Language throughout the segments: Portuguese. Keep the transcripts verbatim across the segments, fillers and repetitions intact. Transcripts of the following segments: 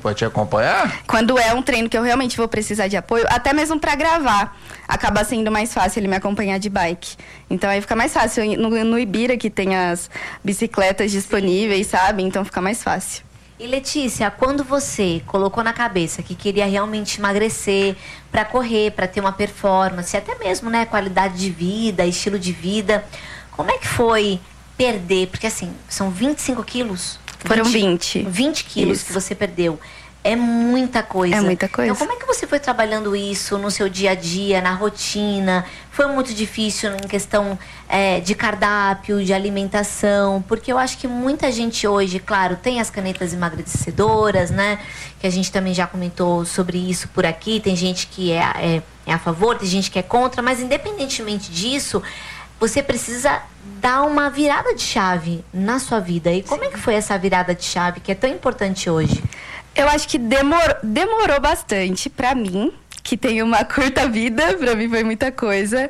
pra te acompanhar? Quando é um treino que eu realmente vou precisar de apoio, até mesmo pra gravar, acaba sendo mais fácil ele me acompanhar de bike. Então aí fica mais fácil. No, no Ibira que tem as bicicletas disponíveis, sabe? Então fica mais fácil. E Letícia, quando você colocou na cabeça que queria realmente emagrecer, para correr, para ter uma performance, até mesmo, né, qualidade de vida, estilo de vida, como é que foi perder? Porque assim, são vinte e cinco quilos? Foram vinte. vinte quilos Isso. que você perdeu. É muita coisa. É muita coisa. Então, como é que você foi trabalhando isso no seu dia a dia, na rotina? Foi muito difícil em questão é, de cardápio, de alimentação? Porque eu acho que muita gente hoje, claro, tem as canetas emagrecedoras, né? Que a gente também já comentou sobre isso por aqui. Tem gente que é, é, é a favor, tem gente que é contra. Mas, independentemente disso, você precisa dar uma virada de chave na sua vida. E como é que foi essa virada de chave que é tão importante hoje? Eu acho que demorou, demorou bastante pra mim, que tem uma curta vida, pra mim foi muita coisa.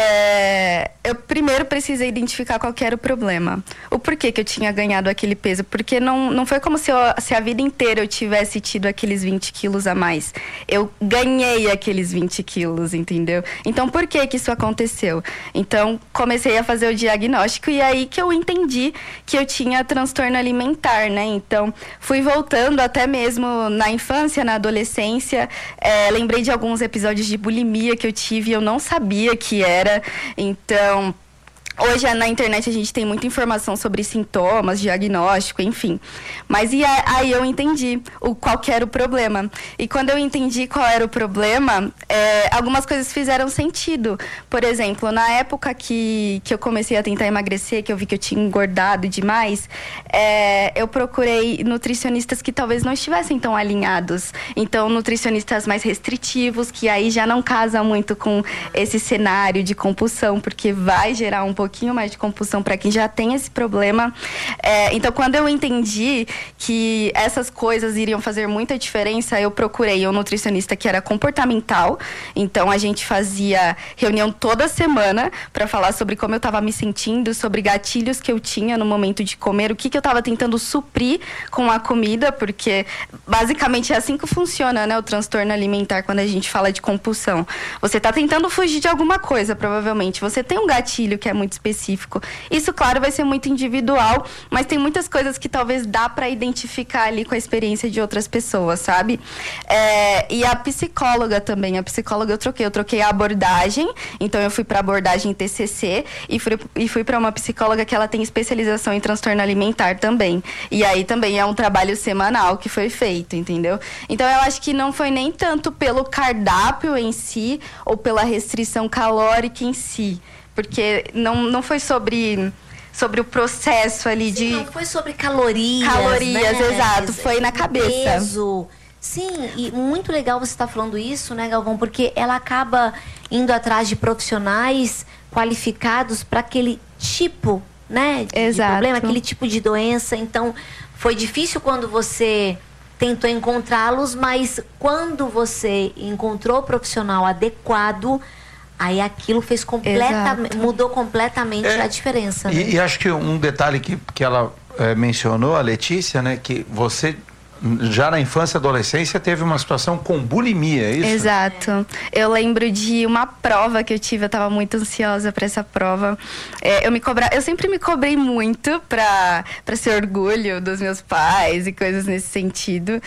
É, eu primeiro precisei identificar qual que era o problema. O porquê que eu tinha ganhado aquele peso. Porque não, não foi como se, eu, se a vida inteira eu tivesse tido aqueles vinte quilos a mais. Eu ganhei aqueles vinte quilos, entendeu? Então, por que que isso aconteceu? Então, comecei a fazer o diagnóstico e aí que eu entendi que eu tinha transtorno alimentar, né? Então, fui voltando até mesmo na infância, na adolescência. É, lembrei de alguns episódios de bulimia que eu tive e eu não sabia que era. Então, hoje na internet a gente tem muita informação sobre sintomas, diagnóstico, enfim. Mas e aí eu entendi o, qual que era o problema. E quando eu entendi qual era o problema, é, algumas coisas fizeram sentido. Por exemplo, na época que, que eu comecei a tentar emagrecer, que eu vi que eu tinha engordado demais, é, eu procurei nutricionistas que talvez não estivessem tão alinhados. Então, nutricionistas mais restritivos, que aí já não casam muito com esse cenário de compulsão, porque vai gerar um pouco pouquinho mais de compulsão para quem já tem esse problema. É, então, quando eu entendi que essas coisas iriam fazer muita diferença, eu procurei um nutricionista que era comportamental. Então, a gente fazia reunião toda semana para falar sobre como eu estava me sentindo, sobre gatilhos que eu tinha no momento de comer, o que, que eu estava tentando suprir com a comida, porque basicamente é assim que funciona, né, o transtorno alimentar quando a gente fala de compulsão. Você está tentando fugir de alguma coisa, provavelmente. Você tem um gatilho que é muito específico. Isso, claro, vai ser muito individual, mas tem muitas coisas que talvez dá para identificar ali com a experiência de outras pessoas, sabe? É, e a psicóloga também. A psicóloga eu troquei. Eu troquei a abordagem, então eu fui para abordagem T C C e fui, e fui para uma psicóloga que ela tem especialização em transtorno alimentar também. E aí também é um trabalho semanal que foi feito, entendeu? Então eu acho que não foi nem tanto pelo cardápio em si ou pela restrição calórica em si. Porque não, não foi sobre, sobre o processo ali. Sim, de... não foi sobre calorias, Calorias, né? exato. Foi na cabeça. Peso. Sim, e muito legal você estar falando isso, né, Galvão? Porque ela acaba indo atrás de profissionais qualificados para aquele tipo, né, de, exato. de problema, aquele tipo de doença. Então, foi difícil quando você tentou encontrá-los, mas quando você encontrou o profissional adequado, aí aquilo fez completamente, mudou completamente é, a diferença. E, né? e acho que um detalhe que, que ela é, mencionou, a Letícia, né, que você já na infância e adolescência teve uma situação com bulimia, é isso? Exato. Eu lembro de uma prova que eu tive, eu estava muito ansiosa para essa prova. É, eu me cobra... eu sempre me cobrei muito para para ser orgulho dos meus pais e coisas nesse sentido.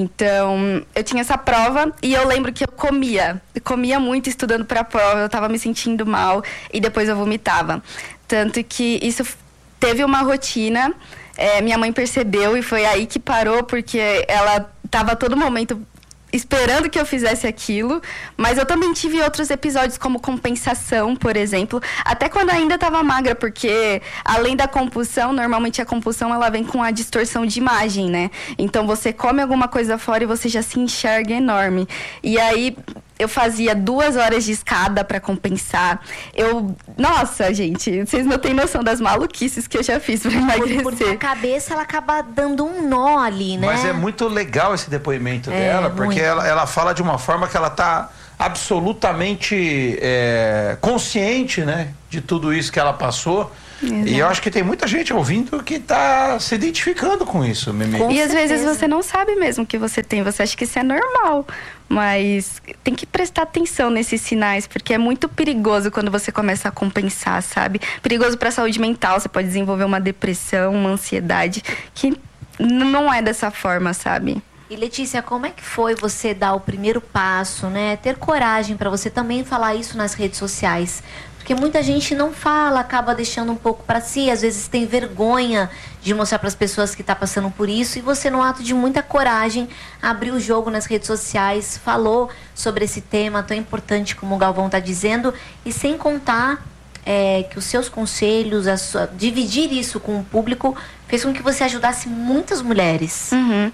Então, eu tinha essa prova e eu lembro que eu comia. Eu comia muito estudando para a prova, eu estava me sentindo mal e depois eu vomitava. Tanto que isso teve uma rotina. É, minha mãe percebeu e foi aí que parou, porque ela estava a todo momento esperando que eu fizesse aquilo, mas eu também tive outros episódios como compensação, por exemplo, até quando ainda estava magra, porque além da compulsão, normalmente a compulsão ela vem com a distorção de imagem, né? Então você come alguma coisa fora e você já se enxerga enorme. E aí eu fazia duas horas de escada para compensar. Eu, nossa, gente, vocês não têm noção das maluquices que eu já fiz para emagrecer. Porque a cabeça ela acaba dando um nó ali, né? Mas é muito legal esse depoimento é, dela, porque muito. ela, ela fala de uma forma que ela tá absolutamente é, consciente, né, de tudo isso que ela passou. Exato. E eu acho que tem muita gente ouvindo que está se identificando com isso, Mimi. Com e às certeza. vezes você não sabe mesmo que você tem, você acha que isso é normal. Mas tem que prestar atenção nesses sinais, porque é muito perigoso quando você começa a compensar, sabe? Perigoso para a saúde mental, você pode desenvolver uma depressão, uma ansiedade, que não é dessa forma, sabe? E Letícia, como é que foi você dar o primeiro passo, né? Ter coragem para você também falar isso nas redes sociais? Porque muita gente não fala, acaba deixando um pouco para si, às vezes tem vergonha de mostrar para as pessoas que está passando por isso, e você, num ato de muita coragem, abriu o jogo nas redes sociais, falou sobre esse tema tão importante como o Galvão está dizendo, e sem contar é, que os seus conselhos, a sua, dividir isso com o público, fez com que você ajudasse muitas mulheres. Uhum.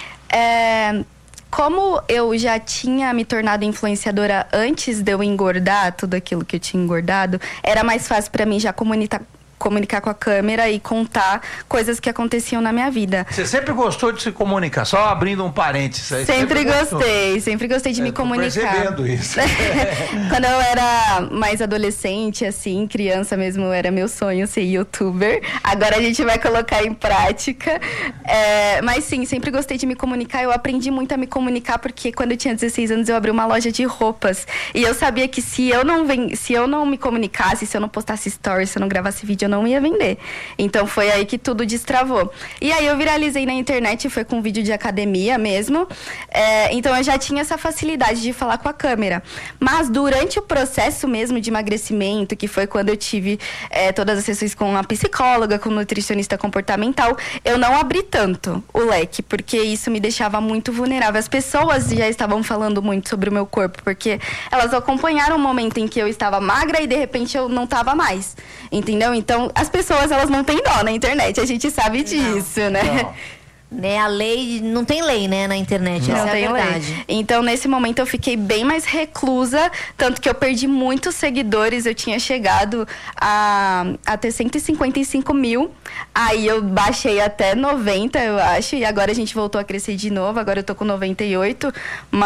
É... Como eu já tinha me tornado influenciadora antes de eu engordar tudo aquilo que eu tinha engordado, era mais fácil para mim já comunicar, comunicar com a câmera e contar coisas que aconteciam na minha vida. Você sempre gostou de se comunicar? Só abrindo um parênteses aí. Sempre, sempre gostei, gostou. sempre gostei de é, me comunicar. Percebendo isso. Quando eu era mais adolescente, assim, criança mesmo, era meu sonho ser youtuber. Agora a gente vai colocar em prática. É, mas sim, sempre gostei de me comunicar. Eu aprendi muito a me comunicar porque quando eu tinha dezesseis anos eu abri uma loja de roupas. E eu sabia que se eu não, ven... se eu não me comunicasse, se eu não postasse stories, se eu não gravasse vídeo, eu não ia vender. Então foi aí que tudo destravou. E aí eu viralizei na internet, foi com um vídeo de academia mesmo. É, então eu já tinha essa facilidade de falar com a câmera. Mas durante o processo mesmo de emagrecimento, que foi quando eu tive é, todas as sessões com a psicóloga, com o nutricionista comportamental, eu não abri tanto o leque, porque isso me deixava muito vulnerável. As pessoas já estavam falando muito sobre o meu corpo, porque elas acompanharam o momento em que eu estava magra e de repente eu não estava mais. Entendeu? Então, as pessoas, elas não têm dó na internet, a gente sabe disso, não, né? Não. Né, a lei, não tem lei, né, na internet, não, essa tem é a verdade. Lei. Então, nesse momento, eu fiquei bem mais reclusa, tanto que eu perdi muitos seguidores, eu tinha chegado a, a ter cento e cinquenta e cinco mil, aí eu baixei até noventa, eu acho, e agora a gente voltou a crescer de novo, agora eu tô com noventa e oito,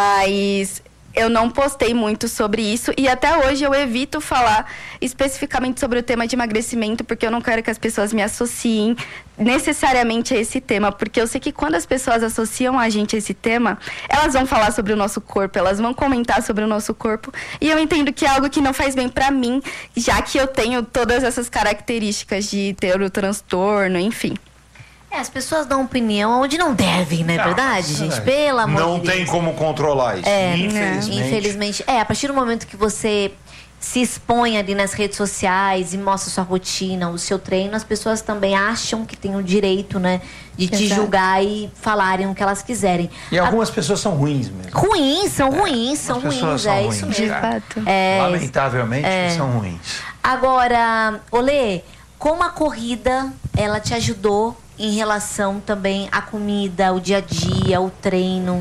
mas... eu não postei muito sobre isso e até hoje eu evito falar especificamente sobre o tema de emagrecimento, porque eu não quero que as pessoas me associem necessariamente a esse tema, porque eu sei que quando as pessoas associam a gente a esse tema, elas vão falar sobre o nosso corpo, elas vão comentar sobre o nosso corpo, e eu entendo que é algo que não faz bem pra mim, já que eu tenho todas essas características de ter o transtorno, enfim. É, as pessoas dão opinião onde não devem, não é verdade, gente? Pelo amor de Deus. Não tem como controlar isso, é, infelizmente. Infelizmente. É, a partir do momento que você se expõe ali nas redes sociais e mostra sua rotina, o seu treino, as pessoas também acham que tem o direito, né, de Exato. Te julgar e falarem o que elas quiserem. E algumas a... pessoas são ruins mesmo. Ruins, são ruins, é, são ruins, são é ruins, isso mesmo. De fato. É, Lamentavelmente, é. são ruins. Agora, Olê, como a corrida, ela te ajudou em relação também à comida, o dia a dia, o treino?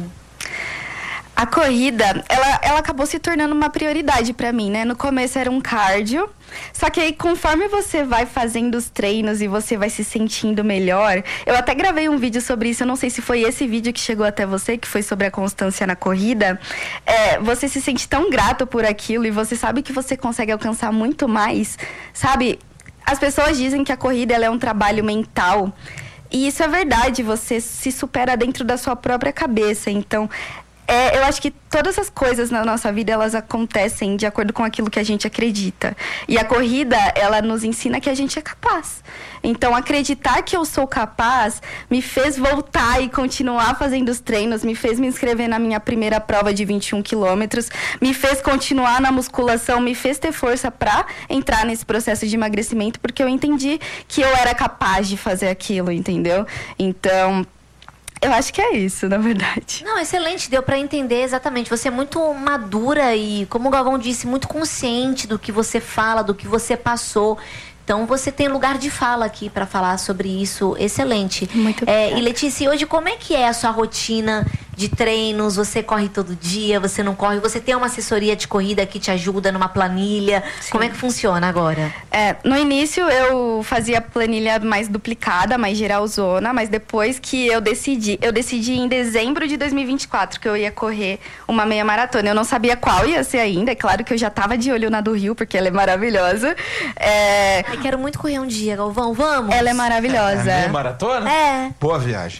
A corrida, ela, ela acabou se tornando uma prioridade pra mim, né? No começo era um cardio, só que aí conforme você vai fazendo os treinos e você vai se sentindo melhor... Eu até gravei um vídeo sobre isso, eu não sei se foi esse vídeo que chegou até você, que foi sobre a constância na corrida. É, você se sente tão grato por aquilo e você sabe que você consegue alcançar muito mais, sabe? As pessoas dizem que a corrida ela é um trabalho mental. E isso é verdade, você se supera dentro da sua própria cabeça. Então, é, eu acho que todas as coisas na nossa vida, elas acontecem de acordo com aquilo que a gente acredita. E a corrida, ela nos ensina que a gente é capaz. Então, acreditar que eu sou capaz me fez voltar e continuar fazendo os treinos, me fez me inscrever na minha primeira prova de vinte e um quilômetros, me fez continuar na musculação, me fez ter força para entrar nesse processo de emagrecimento, porque eu entendi que eu era capaz de fazer aquilo, entendeu? Então... eu acho que é isso, na verdade. Não, excelente, deu pra entender exatamente. Você é muito madura e, como o Galvão disse, muito consciente do que você fala, do que você passou. Então, você tem lugar de fala aqui pra falar sobre isso. Excelente. Muito é, E, Letícia, hoje, como é que é a sua rotina de treinos? Você corre todo dia? Você não corre? Você tem uma assessoria de corrida que te ajuda numa planilha? Sim. Como é que funciona agora? É, no início eu fazia planilha mais duplicada, mais geralzona, mas depois que eu decidi, eu decidi em dezembro de dois mil e vinte e quatro que eu ia correr uma meia maratona. Eu não sabia qual ia ser ainda, é claro que eu já tava de olho na do Rio, porque ela é maravilhosa. É... Ai, quero muito correr um dia, Galvão, vamos? Ela é maravilhosa. É, é meia maratona? É. Boa viagem.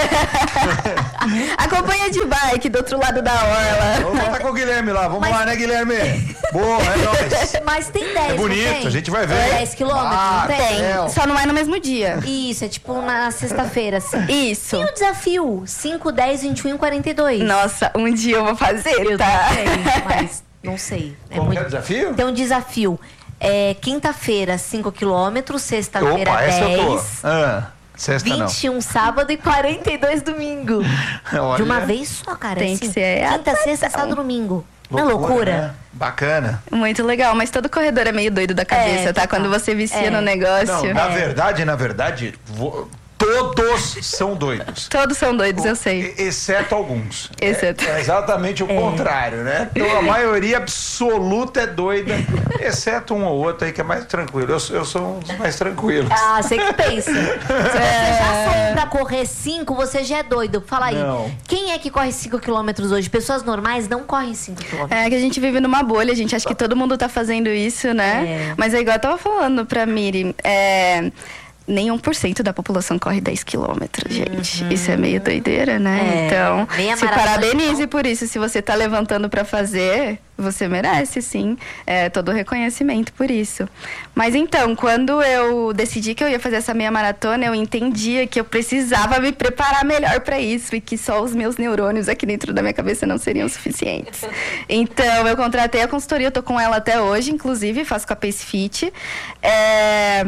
Acompanha de bike do outro lado da orla. Vamos voltar com o Guilherme lá, vamos Mas... lá, né, Guilherme? Boa, é nóis. Mas tem dez, é bonito, não tem? A gente vai ver. dez quilômetros, ah, não tem? Tem, só não é no mesmo dia. Isso, é tipo na sexta-feira, assim. Isso. E o desafio? cinco, dez, vinte e um e quarenta e dois. Nossa, um dia eu vou fazer, eu tá? Sei, mas não sei. É Como muito... é o desafio? Tem um desafio. É, quinta-feira, cinco quilômetros. Sexta-feira, dez. essa eu tô. Ah, sexta vinte e um não. sábado e quarenta e dois domingo. Olha. De uma vez só, cara. Tem assim, que ser. Quinta, sexta, sábado, domingo. Não é Loucura, loucura? né? Bacana. Muito legal, mas todo corredor é meio doido da cabeça, É, tá? total. Quando você vicia É. no negócio. Não, na É. verdade, na verdade, vo- todos são doidos. Todos são doidos, eu sei. E- Exceto alguns. Exceto. É, é exatamente o contrário, né? Então a maioria absoluta é doida, exceto um ou outro aí que é mais tranquilo. Eu, sou- eu sou um dos mais tranquilos. Ah, você que pensa. Se você já saiu pra correr cinco, você já é doido. Fala aí. Não. Quem é que corre cinco quilômetros hoje? Pessoas normais não correm cinco quilômetros. É que a gente vive numa bolha, a gente acha que todo mundo tá fazendo isso, né? É. Mas é igual eu tava falando pra Miri, é... nem um por cento da população corre dez quilômetros, gente. Isso é meio doideira, né? É. Então, Meia se maratona, parabenize então. por isso. Se você tá levantando pra fazer, você merece, sim, é, todo o reconhecimento por isso. Mas então, quando eu decidi que eu ia fazer essa meia maratona, eu entendia que eu precisava me preparar melhor pra isso e que só os meus neurônios aqui dentro da minha cabeça não seriam suficientes. Então, eu contratei a consultoria, eu tô com ela até hoje, inclusive, faço com a Pace Fit. É...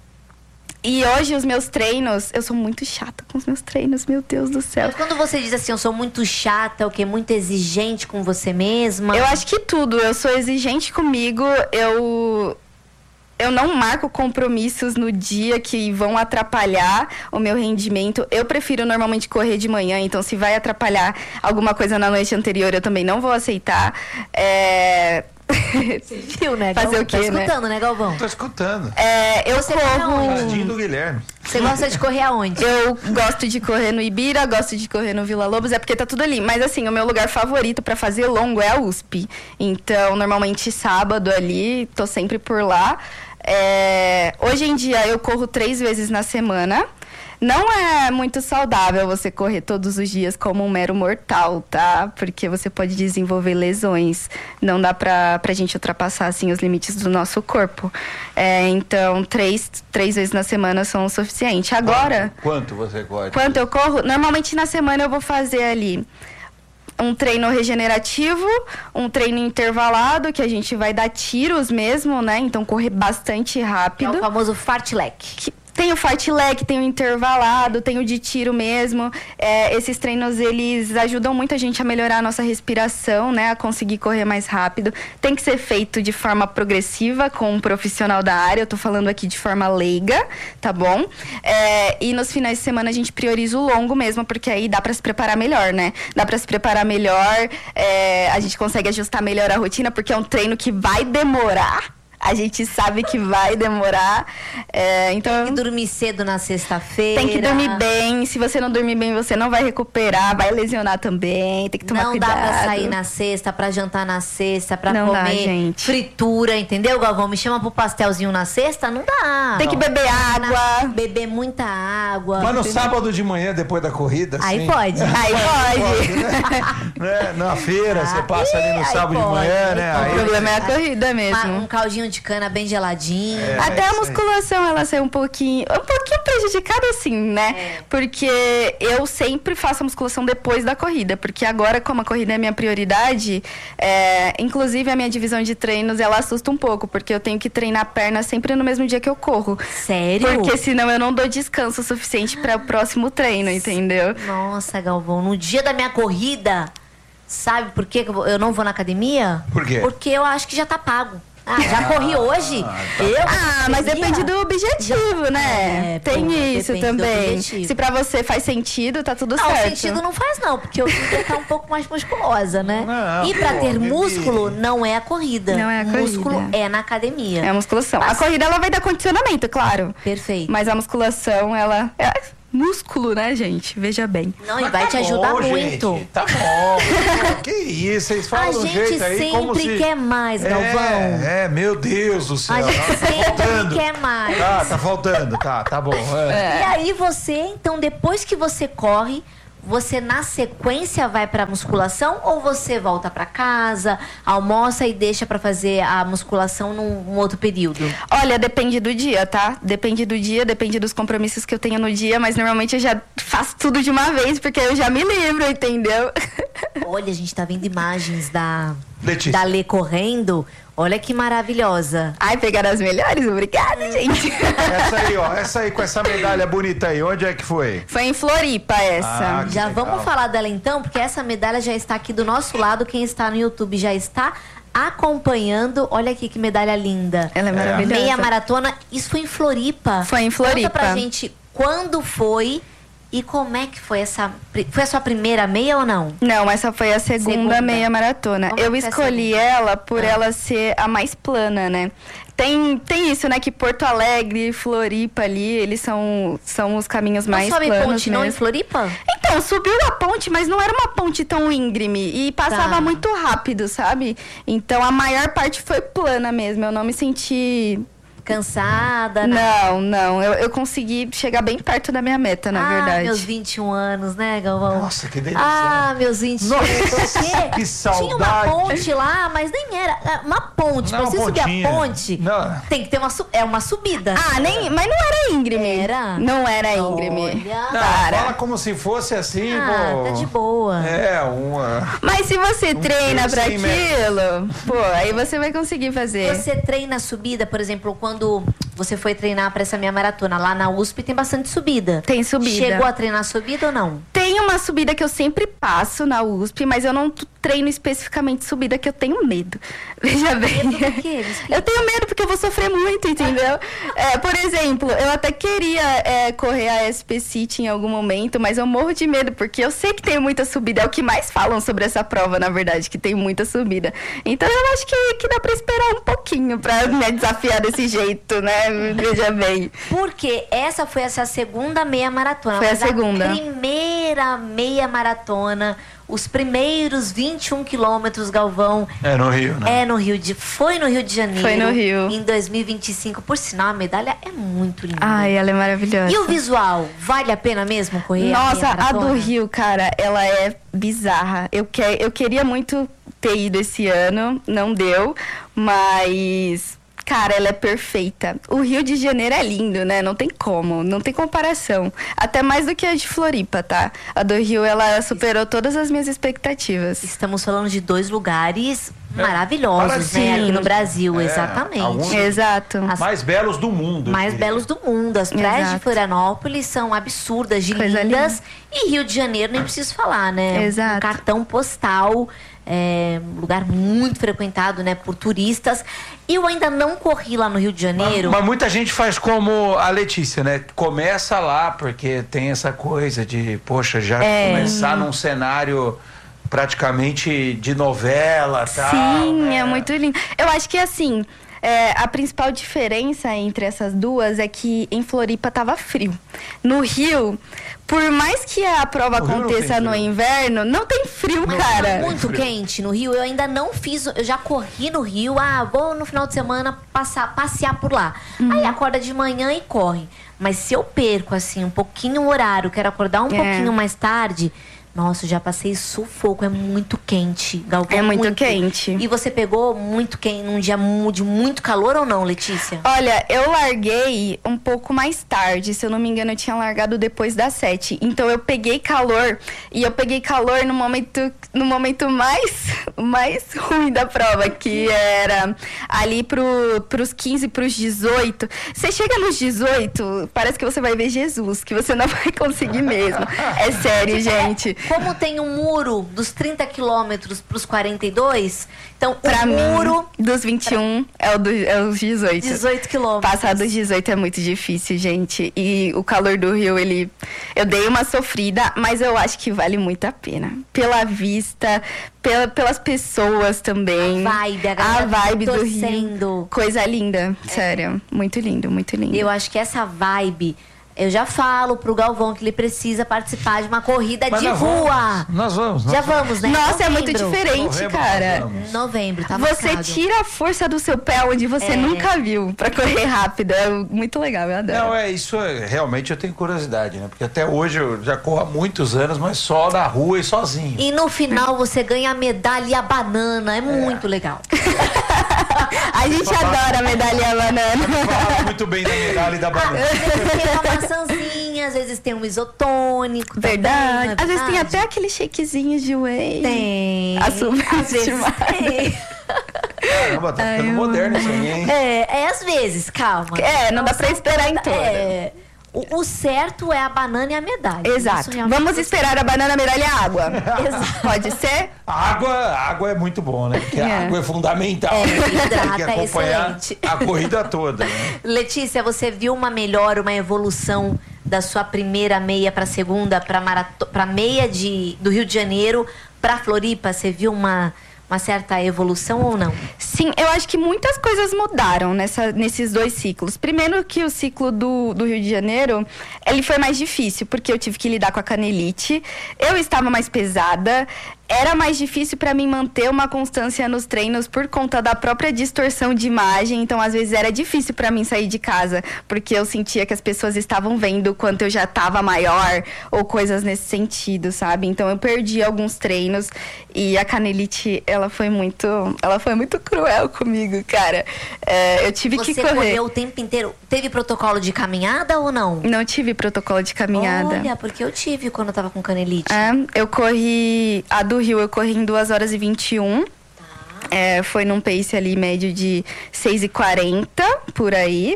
E hoje os meus treinos, eu sou muito chata com os meus treinos, meu Deus do céu. Mas quando você diz assim, eu sou muito chata, o que? Muito exigente com você mesma? Eu acho que tudo, eu sou exigente comigo, eu... Eu não marco compromissos no dia que vão atrapalhar o meu rendimento. Eu prefiro normalmente correr de manhã, então se vai atrapalhar alguma coisa na noite anterior, eu também não vou aceitar. É... Você viu, né, Galvão? Fazer o quê, Tá escutando, né, Galvão? Tô escutando. É, eu Você vai corro... aonde? Tadinho do Guilherme. Você gosta de correr aonde? Eu gosto de correr no Ibira, gosto de correr no Vila Lobos, é porque tá tudo ali. Mas assim, o meu lugar favorito pra fazer longo é a U S P. Então, normalmente sábado ali, tô sempre por lá. É... Hoje em dia eu corro três vezes na semana. Não é muito saudável você correr todos os dias como um mero mortal, tá? Porque você pode desenvolver lesões. Não dá pra, pra gente ultrapassar, assim, os limites do nosso corpo. É, então, três, três vezes na semana são o suficiente. Agora, Quanto, quanto você corre? quanto eu corro? Normalmente na semana eu vou fazer ali um treino regenerativo, um treino intervalado, que a gente vai dar tiros mesmo, né? Então, correr bastante É rápido. o famoso fartlek. Que- Tem o fartlek, tem o intervalado, tem o de tiro mesmo. É, esses treinos, eles ajudam muito a gente a melhorar a nossa respiração, né? A conseguir correr mais rápido. Tem que ser feito de forma progressiva com um profissional da área. Eu tô falando aqui de forma leiga, tá bom? É, e nos finais de semana a gente prioriza o longo mesmo, porque aí dá pra se preparar melhor, né? Dá pra se preparar melhor, é, a gente consegue ajustar melhor a rotina, porque é um treino que vai demorar. A gente sabe que vai demorar. É, então, Tem que dormir cedo na sexta-feira. tem que dormir bem. Se você não dormir bem, você não vai recuperar. Vai lesionar também. Tem que tomar Não cuidado. dá pra sair na sexta, pra jantar na sexta, pra Não dá, comer gente. fritura, entendeu, Galvão? Me chama pro pastelzinho na sexta? Não dá. Tem que beber água. Beber muita água. Mas no sábado de manhã, depois da corrida, Aí sim. pode. Aí pode. Né? Na feira, você passa ali no aí sábado de pode, manhã, aí né? pode. O Aí- problema é a corrida Uma- mesmo. um caldinho de cana bem geladinho. É. Até a isso aí. musculação, ela sai um pouquinho, um pouquinho prejudicada, assim, né? É. Porque eu sempre faço a musculação depois da corrida. Porque agora, como a corrida é minha prioridade, é, inclusive a minha divisão de treinos, ela assusta um pouco. Porque eu tenho que treinar a perna sempre no mesmo dia que eu corro. Sério? Porque senão eu não dou descanso suficiente para o próximo treino, entendeu? Nossa, Galvão, no dia da minha corrida, sabe por que que eu vou- eu não vou na academia? Por quê? Porque eu acho que já tá pago. Ah, já corri hoje? Ah, tá. Eu? Ah, mas seria? depende do objetivo, né? É, Tem pô, isso depende do também. objetivo. Se pra você faz sentido, tá tudo Não, certo. sentido não faz não, porque eu queria estar um pouco mais musculosa, né? Não, e pra pô, ter Bibi. músculo, não é a corrida. Não é a corrida. Músculo é na academia. É a musculação. Mas- A corrida, ela vai dar condicionamento, claro. Perfeito. Mas a musculação, ela... É músculo, né, gente? Veja bem. Não, e Mas vai tá te ajudar bom, muito. gente, tá bom. Pô, que isso, vocês falam A do gente jeito aí como sempre se... quer mais, Galvão. É, é, meu Deus do céu. A gente tá sempre faltando. quer mais. Tá, tá faltando, tá, tá bom. É. E aí você, então, depois que você corre, você na sequência vai pra musculação ou você volta pra casa, almoça e deixa pra fazer a musculação num, num outro período? Olha, depende do dia, tá? Depende do dia, depende dos compromissos que eu tenho no dia, mas normalmente eu já faço tudo de uma vez, porque eu já me livro, entendeu? Olha, a gente tá vendo imagens da, Letícia. da Lê correndo. Olha que maravilhosa. Ai, pegaram as melhores? Obrigada, gente. Essa aí, ó, essa aí com essa medalha bonita aí, onde é que foi? Foi em Floripa essa. Ah, que Já legal. vamos falar dela então, porque essa medalha já está aqui do nosso lado. Quem está no YouTube já está acompanhando. Olha aqui que medalha linda. Ela é maravilhosa. Meia maratona. Isso foi em Floripa. Foi em Floripa. Conta pra gente quando foi e como é que foi essa... Foi a sua primeira meia ou não? Não, essa foi a segunda, Segunda. meia maratona. Como é Eu que foi a escolhi segunda? ela por Ah. ela ser a mais plana, né? Tem, tem isso, né? Que Porto Alegre, Floripa ali, eles são, são os caminhos mais não sobe planos ponte não em mesmo. Floripa? Então, subiu a ponte, mas não era uma ponte tão íngreme. E passava Tá. muito rápido, sabe? Então, a maior parte foi plana mesmo. Eu não me senti... Cansada? né? Não, não. Eu, eu consegui chegar bem perto da minha meta, na ah, verdade. meus vinte e um anos, né, Galvão? Nossa, que delícia. Ah, meus vinte e um. Nossa, Porque que saudade. Tinha uma ponte lá, mas nem era. é, Uma ponte. Não, Pra você subir a pontinha. ponte, Não. tem que ter uma, su- é uma subida. Ah, nem, mas não era íngreme. Era? Não era íngreme. Olha. Não, Para. fala como se fosse assim, Ah, pô. tá de boa. É, uma... Mas se você treina terço pra em aquilo, pô, aí você vai conseguir fazer. Você treina a subida, por exemplo, quando você foi treinar pra essa minha maratona lá na U S P, tem bastante subida. Tem subida. Chegou a treinar subida ou não? Tem uma subida que eu sempre passo na U S P, mas eu não t- treino especificamente subida que eu tenho medo. Veja bem. Medo do quê? Me explica. Eu tenho medo porque eu vou sofrer muito, entendeu? É, por exemplo, eu até queria é, correr a S P City em algum momento, mas eu morro de medo porque eu sei que tem muita subida. É o que mais falam sobre essa prova, na verdade, que tem muita subida. Então eu acho que, que dá pra esperar um pouquinho pra me desafiar desse jeito, né? Veja bem. Porque essa foi essa segunda meia maratona. Foi a mas segunda. primeira meia maratona, os primeiros vinte e um quilômetros, Galvão, É no Rio, né? é no Rio de... Foi no Rio de Janeiro. Foi no Rio. Em dois mil e vinte e cinco. Por sinal, a medalha é muito linda. Ai, ela é maravilhosa. E o visual? Vale a pena mesmo correr a Nossa, meia a maratona? do Rio, cara, ela é bizarra. Eu, que, eu queria muito ter ido esse ano, não deu, mas, cara, ela é perfeita. O Rio de Janeiro é lindo, né? Não tem como, não tem comparação. Até mais do que a de Floripa, tá? A do Rio, ela superou todas as minhas expectativas. Estamos falando de dois lugares É, maravilhosos, parecido. né? Aqui no Brasil, É, exatamente. alguns- Exato. As Mais belos do mundo. eu mais diria. belos do mundo. As praias de Exato. Florianópolis são absurdas, de Coisa lindas. E Rio de Janeiro, nem preciso falar, né? Exato. Um cartão postal, é, um lugar muito frequentado, né, por turistas. Eu ainda não corri lá no Rio de Janeiro. Mas, mas muita gente faz como a Letícia, né? Começa lá, porque tem essa coisa de, poxa, já É. começar num cenário praticamente de novela e tal. Sim, né? é muito lindo. Eu acho que assim, é, a principal diferença entre essas duas é que em Floripa tava frio. No Rio, por mais que a prova No Rio não aconteça tem no frio. inverno, não tem frio, Mas cara. tá muito quente no Rio. Eu ainda não fiz. Eu já corri no Rio. Ah, vou no final de semana passar, passear por lá. Uhum. Aí acorda de manhã e corre. Mas se eu perco, assim, um pouquinho o horário, quero acordar um É. pouquinho mais tarde. Nossa, eu já passei sufoco. É muito quente, Galvão. É muito quente. E você pegou muito quente num dia mu- de muito calor ou não, Letícia? Olha, eu larguei um pouco mais tarde. Se eu não me engano, eu tinha largado depois das sete. Então eu peguei calor. E eu peguei calor no momento, no momento mais, mais ruim da prova, que era ali pro, pros quinze, pros dezoito. Você chega nos dezoito, parece que você vai ver Jesus, que você não vai conseguir mesmo. É sério, gente. como tem um muro dos trinta quilômetros para os quarenta e dois, então Pra o muro... mim, dos vinte e um é, o do, é os dezoito. dezoito quilômetros. Passar dos dezoito é muito difícil, gente. E o calor do Rio, ele... Eu dei uma sofrida, mas eu acho que vale muito a pena. Pela vista, pela, pelas pessoas também. A vibe, a galera A vibe do torcendo. Rio. Coisa linda, sério. Muito lindo, muito lindo. Eu acho que essa vibe... Eu já falo pro Galvão que ele precisa participar de uma corrida Mas de nós rua. Vamos, nós vamos. Nós Já vamos. vamos, né? Nossa, é muito Novembro. diferente, Novembro, cara. nós vamos. Novembro, tá Você marcado. tira a força do seu pé onde você É. nunca viu pra correr rápido. É muito legal, eu adoro. Não, é isso, é, realmente eu tenho curiosidade, né? Porque até hoje eu já corro há muitos anos, mas só na rua e sozinho. E no final você ganha a medalha e a banana. É muito legal. A gente adora a medalha banana. Fala muito bem da medalha e da banana. Às vezes tem uma maçãzinha, às vezes tem um isotônico. Verdade. Também, não é Às vezes tem verdade? até aquele shakezinho de whey. Tem. A super Às vezes estimada. tem. Caramba, tá ficando moderno isso aí, hein? É, é às vezes, calma. É, não dá pra são esperar em toda- toda. É. O, o certo é a banana e a medalha. Exato. Isso realmente Vamos você- esperar a banana, medalha e a água. Pode ser? A água, a água é muito bom, né? Porque É. a água é fundamental. É, Tem hidrata, que é acompanhar excelente. a corrida toda, né? Letícia, você viu uma melhora, uma evolução da sua primeira meia para segunda, para marato... para meia de do Rio de Janeiro para Floripa? Você viu uma uma certa evolução ou não? Sim, eu acho que muitas coisas mudaram nessa, nesses dois ciclos. Primeiro que o ciclo do, do Rio de Janeiro, ele foi mais difícil, porque eu tive que lidar com a canelite. Eu estava mais pesada. Era mais difícil para mim manter uma constância nos treinos por conta da própria distorção de imagem. Então, às vezes, era difícil para mim sair de casa, porque eu sentia que as pessoas estavam vendo o quanto eu já estava maior ou coisas nesse sentido, sabe? Então, eu perdi alguns treinos e a canelite, ela foi muito, ela foi muito cruel comigo, cara. É, eu tive Você que correr. correu o tempo inteiro. Teve protocolo de caminhada ou não? Não tive protocolo de caminhada. Olha, porque eu tive quando eu tava com canelite. É, eu corri a do Rio, eu corri em duas horas e vinte e um. É, foi num pace ali médio de seis e quarenta, por aí.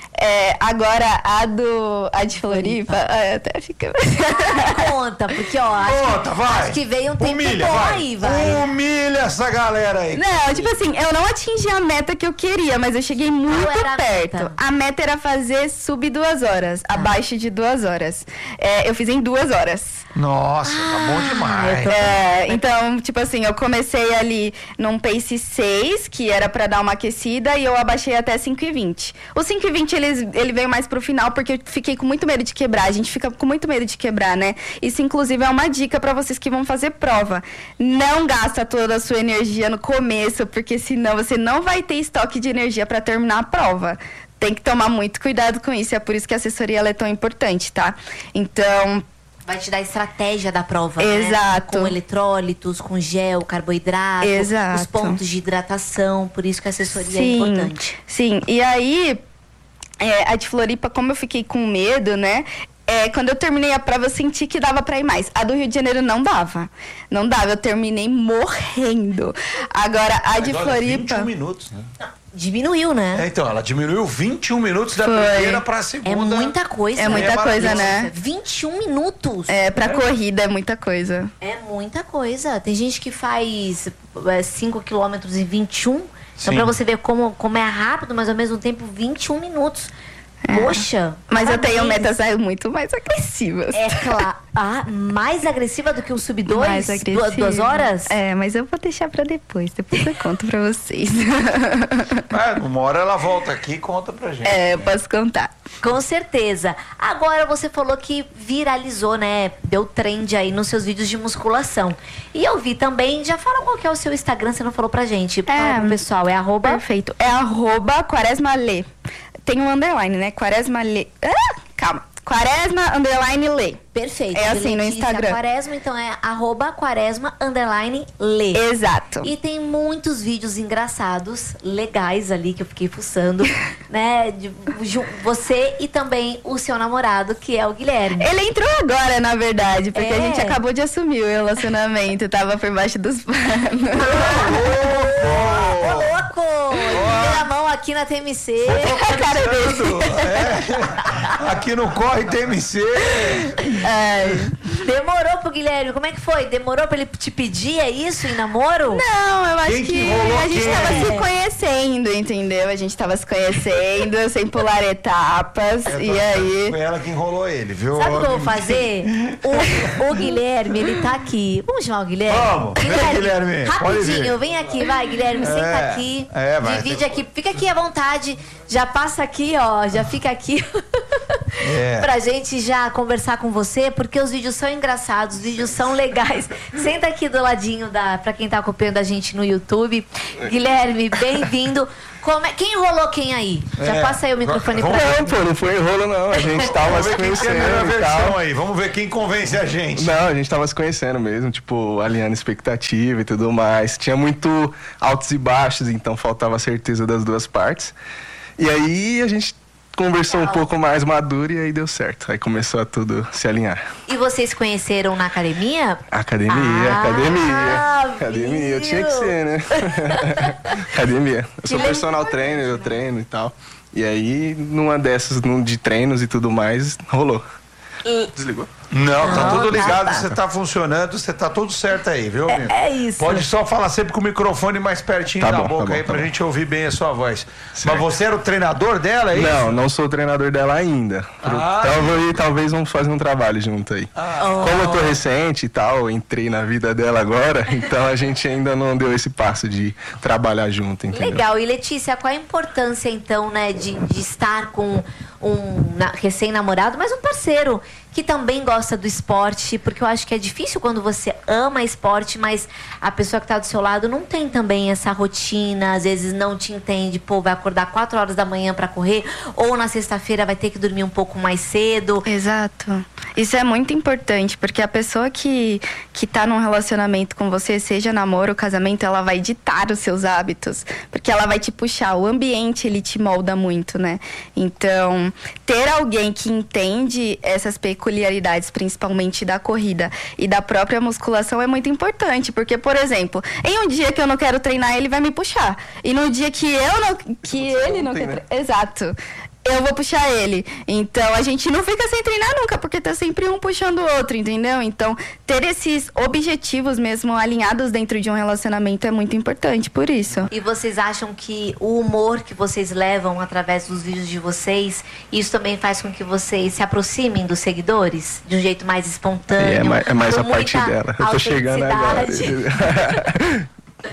É, agora, a do a de Floripa, ai, até fica... Conta, porque ó, acho, Conta, vai. acho que veio um tempo Humilha, bom vai. aí, vai. Humilha essa galera aí. Não, tipo assim, eu não atingi a meta que eu queria, mas eu cheguei muito Qual era a perto. meta? A meta era fazer sub duas horas, abaixo de duas horas. É, eu fiz em duas horas. Nossa, tá bom demais. É, então, tipo assim, eu comecei ali num pace seis, que era pra dar uma aquecida, e eu abaixei até cinco e vinte. O cinco e vinte, ele, ele veio mais pro final, porque eu fiquei com muito medo de quebrar. A gente fica com muito medo de quebrar, né? Isso, inclusive, é uma dica pra vocês que vão fazer prova. Não gasta toda a sua energia no começo, porque senão você não vai ter estoque de energia pra terminar a prova. Tem que tomar muito cuidado com isso, é por isso que a assessoria ela é tão importante, tá? Então... Vai te dar a estratégia da prova, Exato. né? Com eletrólitos, com gel, carboidrato, Exato. os pontos de hidratação, por isso que a assessoria é Sim, importante. sim. E aí, é, a de Floripa, como eu fiquei com medo, né? É, quando eu terminei a prova, eu senti que dava pra ir mais. A do Rio de Janeiro não dava. Não dava, eu terminei morrendo. Agora, a de Mas olha, Floripa... vinte e um minutos, né? Diminuiu, né? É, então, ela diminuiu vinte e um minutos da Foi. primeira pra É, segunda. muita coisa. É muita É coisa, maravilhoso. né? vinte e um minutos. É, pra corrida é muita coisa. É muita coisa. Tem gente que faz cinco quilômetros em vinte e um. Então, Sim. pra você ver como, como é rápido, mas ao mesmo tempo vinte e um minutos. Poxa. Mas eu parabéns. tenho metas aí muito mais agressivas. É claro. Ah, mais agressiva do que o sub dois? Mais Duas, agressiva. duas horas? É, mas eu vou deixar pra depois. Depois eu conto pra vocês. É, uma hora ela volta aqui e conta pra gente. É, eu posso contar. Com certeza. Agora você falou que viralizou, né? Deu trend aí nos seus vídeos de musculação. E eu vi também, já fala qual que é o seu Instagram, você não falou pra gente. Fala pro pessoal, é arroba... Perfeito. É arroba quaresmalê. Tem um underline, né? Quaresma Lê. Ah, calma. Quaresma underline Lê. Perfeito. É assim no Letícia Instagram. Quaresma, então é arroba quaresma underline Lê. Exato. E tem muitos vídeos engraçados, legais ali, que eu fiquei fuçando, né? De, ju- você e também o seu namorado, que é o Guilherme. Ele entrou agora, na verdade, porque É. a gente acabou de assumir o relacionamento. Tava por baixo dos panos. Ô, louco! Primeira mão aqui na T M C. A cara dele. É. Aqui no Corre T M C. Ai. Demorou pro Guilherme. Como é que foi? Demorou pra ele te pedir, é isso, em namoro? Não, eu acho Quem que que, rolou a gente quem? tava se conhecendo, entendeu? A gente tava se conhecendo, sem pular etapas. Eu tô E achando que aí. Foi ela quem enrolou ele, viu? Sabe o que eu vou fazer? O, o Guilherme, ele tá aqui. Vamos chamar o Guilherme? Vamos. Vem, Guilherme. Pode vir. Rapidinho, vem aqui, vai, Guilherme, senta É, aqui. é, vai. Divide aqui. Fica aqui à vontade. Já passa aqui, ó. Já fica aqui. É. Pra gente já conversar com você, porque os vídeos são engraçados, os vídeos são legais. Senta aqui do ladinho da, pra quem tá acompanhando a gente no YouTube. Guilherme, bem-vindo. Como é, quem enrolou quem aí? Já É. passa aí o microfone Vamos- pra Não, pô, não foi enrolo, não. A gente tava Vamos se ver quem tem a melhor conhecendo e versão tal. aí. Vamos ver quem convence a gente. Não, a gente tava se conhecendo mesmo, tipo, alinhando expectativa e tudo mais. Tinha muito altos e baixos, então faltava a certeza das duas partes. E aí a gente conversou um pouco mais maduro e aí deu certo. Aí começou a tudo se alinhar. E vocês se conheceram na academia? Academia, Ah, academia. Academia, eu tinha que viu? ser, né? Academia. Eu Que sou personal legal. trainer, eu treino e tal. E aí, numa dessas, num de treinos e tudo mais, rolou. Desligou? Não, tá Não, tudo tá, ligado, tá. você tá funcionando, você tá tudo certo aí, viu, amigo? É isso. Pode só falar sempre com o microfone mais pertinho Tá da bom, tá boca bom, aí tá pra bom. gente ouvir bem a sua voz. Certo. Mas você era o treinador dela, é isso? Não, não sou o treinador dela ainda. Pro- Ah. Então eu vou ir, talvez vamos fazer um trabalho junto aí. Ah. Como eu tô recente e tal, entrei na vida dela agora, então a gente ainda não deu esse passo de trabalhar junto, entendeu? Legal. E Letícia, qual a importância, então, né, de, de estar com um na- recém-namorado, mas um parceiro que também gosta do esporte? Porque eu acho que é difícil quando você ama esporte, mas a pessoa que está do seu lado não tem também essa rotina, às vezes não te entende, pô, vai acordar quatro horas da manhã para correr, ou na sexta-feira vai ter que dormir um pouco mais cedo. Exato. Isso é muito importante, porque a pessoa que, que tá num relacionamento com você, seja namoro ou casamento, ela vai ditar os seus hábitos. Porque ela vai te puxar. O ambiente, ele te molda muito, né? Então, ter alguém que entende essas peculiaridades, principalmente da corrida e da própria musculação, é muito importante. Porque, por exemplo, em um dia que eu não quero treinar, ele vai me puxar. E no dia que eu não... que ele não ontem, quer né? treinar... Exato. Eu vou puxar ele. Então, a gente não fica sem treinar nunca, porque tá sempre um puxando o outro, entendeu? Então, ter esses objetivos mesmo alinhados dentro de um relacionamento é muito importante, por isso. E vocês acham que o humor que vocês levam através dos vídeos de vocês, isso também faz com que vocês se aproximem dos seguidores de um jeito mais espontâneo? E é mais, é mais com a parte muita dela. Eu tô chegando agora. autenticidade?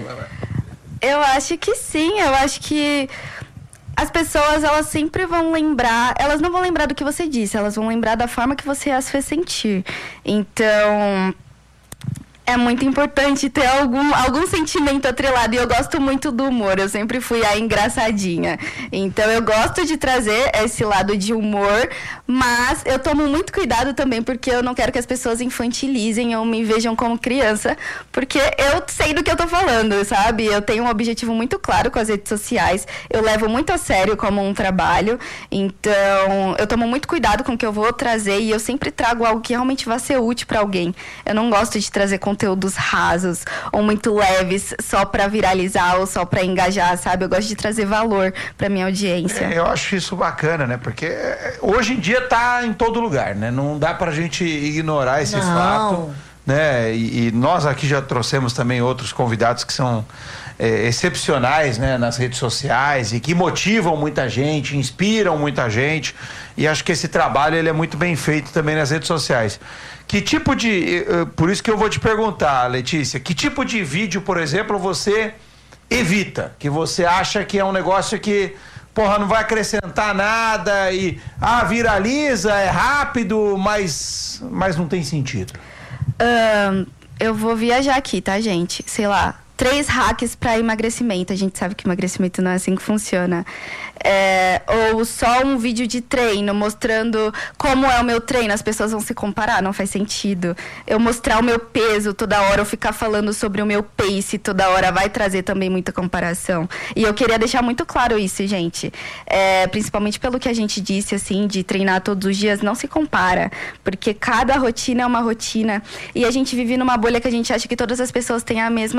Eu acho que sim, eu acho que as pessoas, elas sempre vão lembrar, elas não vão lembrar do que você disse, elas vão lembrar da forma que você as fez sentir. Então, é muito importante ter algum, algum sentimento atrelado. E eu gosto muito do humor. Eu sempre fui a engraçadinha. Então, eu gosto de trazer esse lado de humor. Mas eu tomo muito cuidado também, porque eu não quero que as pessoas infantilizem ou me vejam como criança. Porque eu sei do que eu tô falando, sabe? Eu tenho um objetivo muito claro com as redes sociais. Eu levo muito a sério como um trabalho. Então, eu tomo muito cuidado com o que eu vou trazer. E eu sempre trago algo que realmente vai ser útil pra alguém. Eu não gosto de trazer conteúdos rasos ou muito leves só pra viralizar ou só pra engajar, sabe? Eu gosto de trazer valor pra minha audiência. É, eu acho isso bacana, né? Porque é, hoje em dia tá em todo lugar, né? Não dá pra gente ignorar esse Não. fato, né? E, e nós aqui já trouxemos também outros convidados que são é, excepcionais, né? Nas redes sociais e que motivam muita gente, inspiram muita gente. E acho que esse trabalho ele é muito bem feito também nas redes sociais. Que tipo de... Por isso que eu vou te perguntar, Letícia, que tipo de vídeo, por exemplo, você evita? Que você acha que é um negócio que, porra, não vai acrescentar nada e, ah, viraliza, é rápido, mas, mas não tem sentido. Ahn, eu vou viajar aqui, tá, gente? Sei lá, três hacks para emagrecimento. A gente sabe que emagrecimento não é assim que funciona. É, ou só um vídeo de treino mostrando como é o meu treino. As pessoas vão se comparar, não faz sentido. Eu mostrar o meu peso toda hora, eu ficar falando sobre o meu pace toda hora, vai trazer também muita comparação. E eu queria deixar muito claro isso, gente. É, principalmente pelo que a gente disse, assim, de treinar todos os dias, não se compara. Porque cada rotina é uma rotina. E a gente vive numa bolha que a gente acha que todas as pessoas têm a mesma,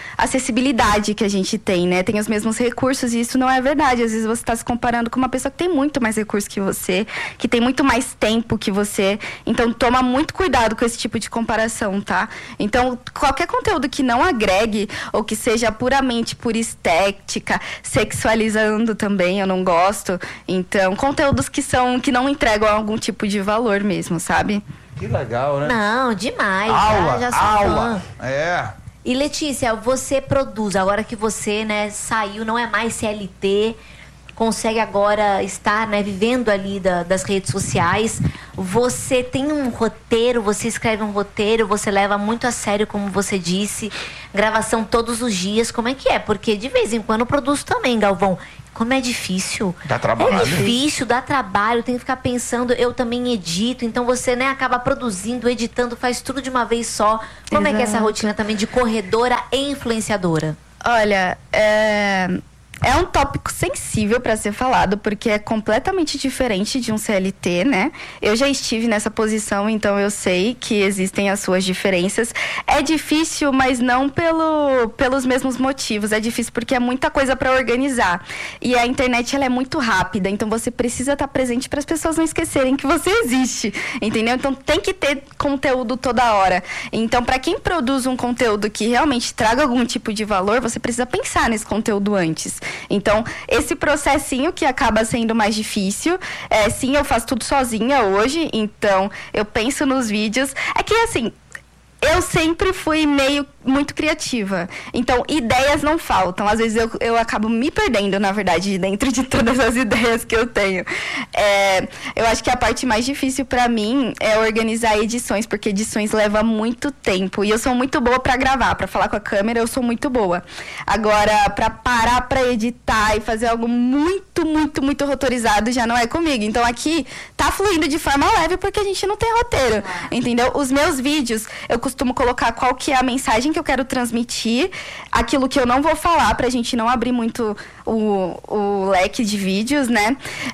acessibilidade que a gente tem, né? Tem os mesmos recursos e isso não é verdade. Às vezes você está se comparando com uma pessoa que tem muito mais recursos que você, que tem muito mais tempo que você. Então, toma muito cuidado com esse tipo de comparação, tá? Então, qualquer conteúdo que não agregue ou que seja puramente por estética, sexualizando também, eu não gosto. Então, conteúdos que são que não entregam algum tipo de valor mesmo, sabe? Que legal, né? Não, demais. Aula, já, já sou aula. fã. É. E Letícia, você produz, agora que você, né, saiu, não é mais C L T, consegue agora estar, né, vivendo ali da, das redes sociais. Você tem um roteiro, você escreve um roteiro, você leva muito a sério, como você disse, gravação todos os dias. Como é que é? Porque de vez em quando eu produzo também, Galvão. Como é difícil. Dá trabalho. É difícil, dá trabalho, tem que ficar pensando. Eu também edito, então você, né, acaba produzindo, editando, faz tudo de uma vez só. Como Exato. é que é essa rotina também de corredora e influenciadora? Olha, é... É um tópico sensível para ser falado, porque é completamente diferente de um C L T, né? Eu já estive nessa posição, então eu sei que existem as suas diferenças. É difícil, mas não pelo, pelos mesmos motivos. É difícil porque é muita coisa para organizar. E a internet, ela é muito rápida, então você precisa estar presente para as pessoas não esquecerem que você existe, entendeu? Então tem que ter conteúdo toda hora. Então, para quem produz um conteúdo que realmente traga algum tipo de valor, você precisa pensar nesse conteúdo antes. Então, esse processinho que acaba sendo mais difícil, é, sim, eu faço tudo sozinha hoje, então eu penso nos vídeos. É que, assim, eu sempre fui meio muito criativa. Então, ideias não faltam. Às vezes eu, eu acabo me perdendo, na verdade, dentro de todas as ideias que eu tenho. É, eu acho que a parte mais difícil pra mim é organizar edições, porque edições levam muito tempo. E eu sou muito boa pra gravar, pra falar com a câmera, eu sou muito boa. Agora, pra parar pra editar e fazer algo muito, muito, muito rotorizado, já não é comigo. Então, aqui tá fluindo de forma leve, porque a gente não tem roteiro, entendeu? Os meus vídeos, eu costumo colocar qual que é a mensagem que eu quero transmitir, aquilo que eu não vou falar, pra gente não abrir muito o, o leque de vídeos, né?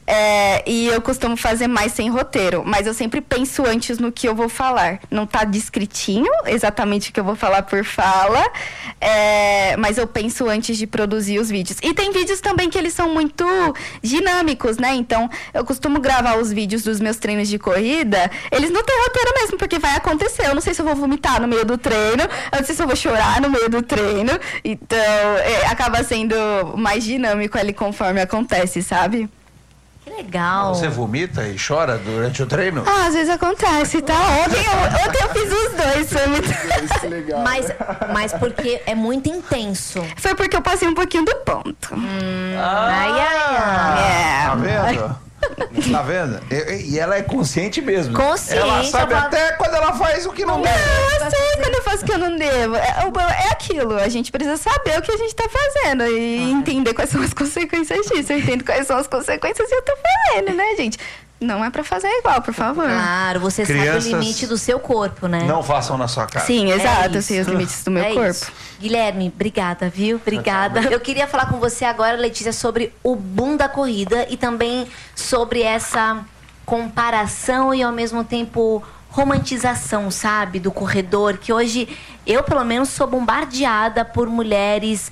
É, e eu costumo fazer mais sem roteiro, mas eu sempre penso antes no que eu vou falar. Não tá descritinho exatamente o que eu vou falar por fala, é, mas eu penso antes de produzir os vídeos. E tem vídeos também que eles são muito dinâmicos, né? Então, eu costumo gravar os vídeos dos meus treinos de corrida, eles não têm roteiro mesmo, porque vai acontecer. Eu não sei se eu vou vomitar no meio do treino, eu não sei se eu vou chorar no meio do treino. Então, é, acaba sendo mais dinâmico ali conforme acontece, sabe? Que legal. Você vomita e chora durante o treino? Ah, às vezes acontece, tá? Ontem eu, ontem eu fiz os dois, foi muito... Isso é legal. Mas, mas porque é muito intenso. Foi porque eu passei um pouquinho do ponto. Hum, Ah, ai, ai, ai. É. Tá vendo? Tá vendo? E, e ela é consciente mesmo. Consciente, Ela sabe ela- até quando ela faz o que não deve. Não, eu sei quando eu faço o que eu não devo. É, é aquilo, a gente precisa saber o que a gente tá fazendo e entender quais são as consequências disso. Eu entendo quais são as consequências e eu tô fazendo, né, gente? Não é pra fazer igual, por favor. Claro, você Crianças sabe o limite do seu corpo, né? Não façam na sua casa. Sim, exato, eu isso. sei os limites do meu É corpo. isso. Guilherme, obrigada, viu? Obrigada. Eu queria falar com você agora, Letícia, sobre o boom da corrida e também sobre essa comparação e, ao mesmo tempo, romantização, sabe? Do corredor, que hoje eu, pelo menos, sou bombardeada por mulheres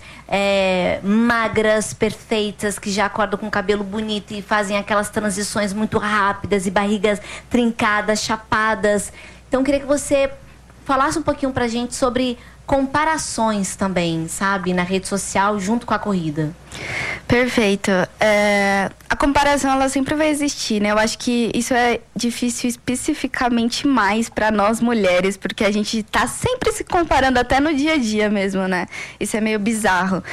é, magras, perfeitas, que já acordam com cabelo bonito e fazem aquelas transições muito rápidas e barrigas trincadas, chapadas. Então, eu queria que você falasse um pouquinho pra gente sobre comparações também, sabe? Na rede social, junto com a corrida. Perfeito. É, a comparação, ela sempre vai existir, né? Eu acho que isso é difícil especificamente mais para nós mulheres, porque a gente tá sempre se comparando até no dia a dia mesmo, né? Isso é meio bizarro.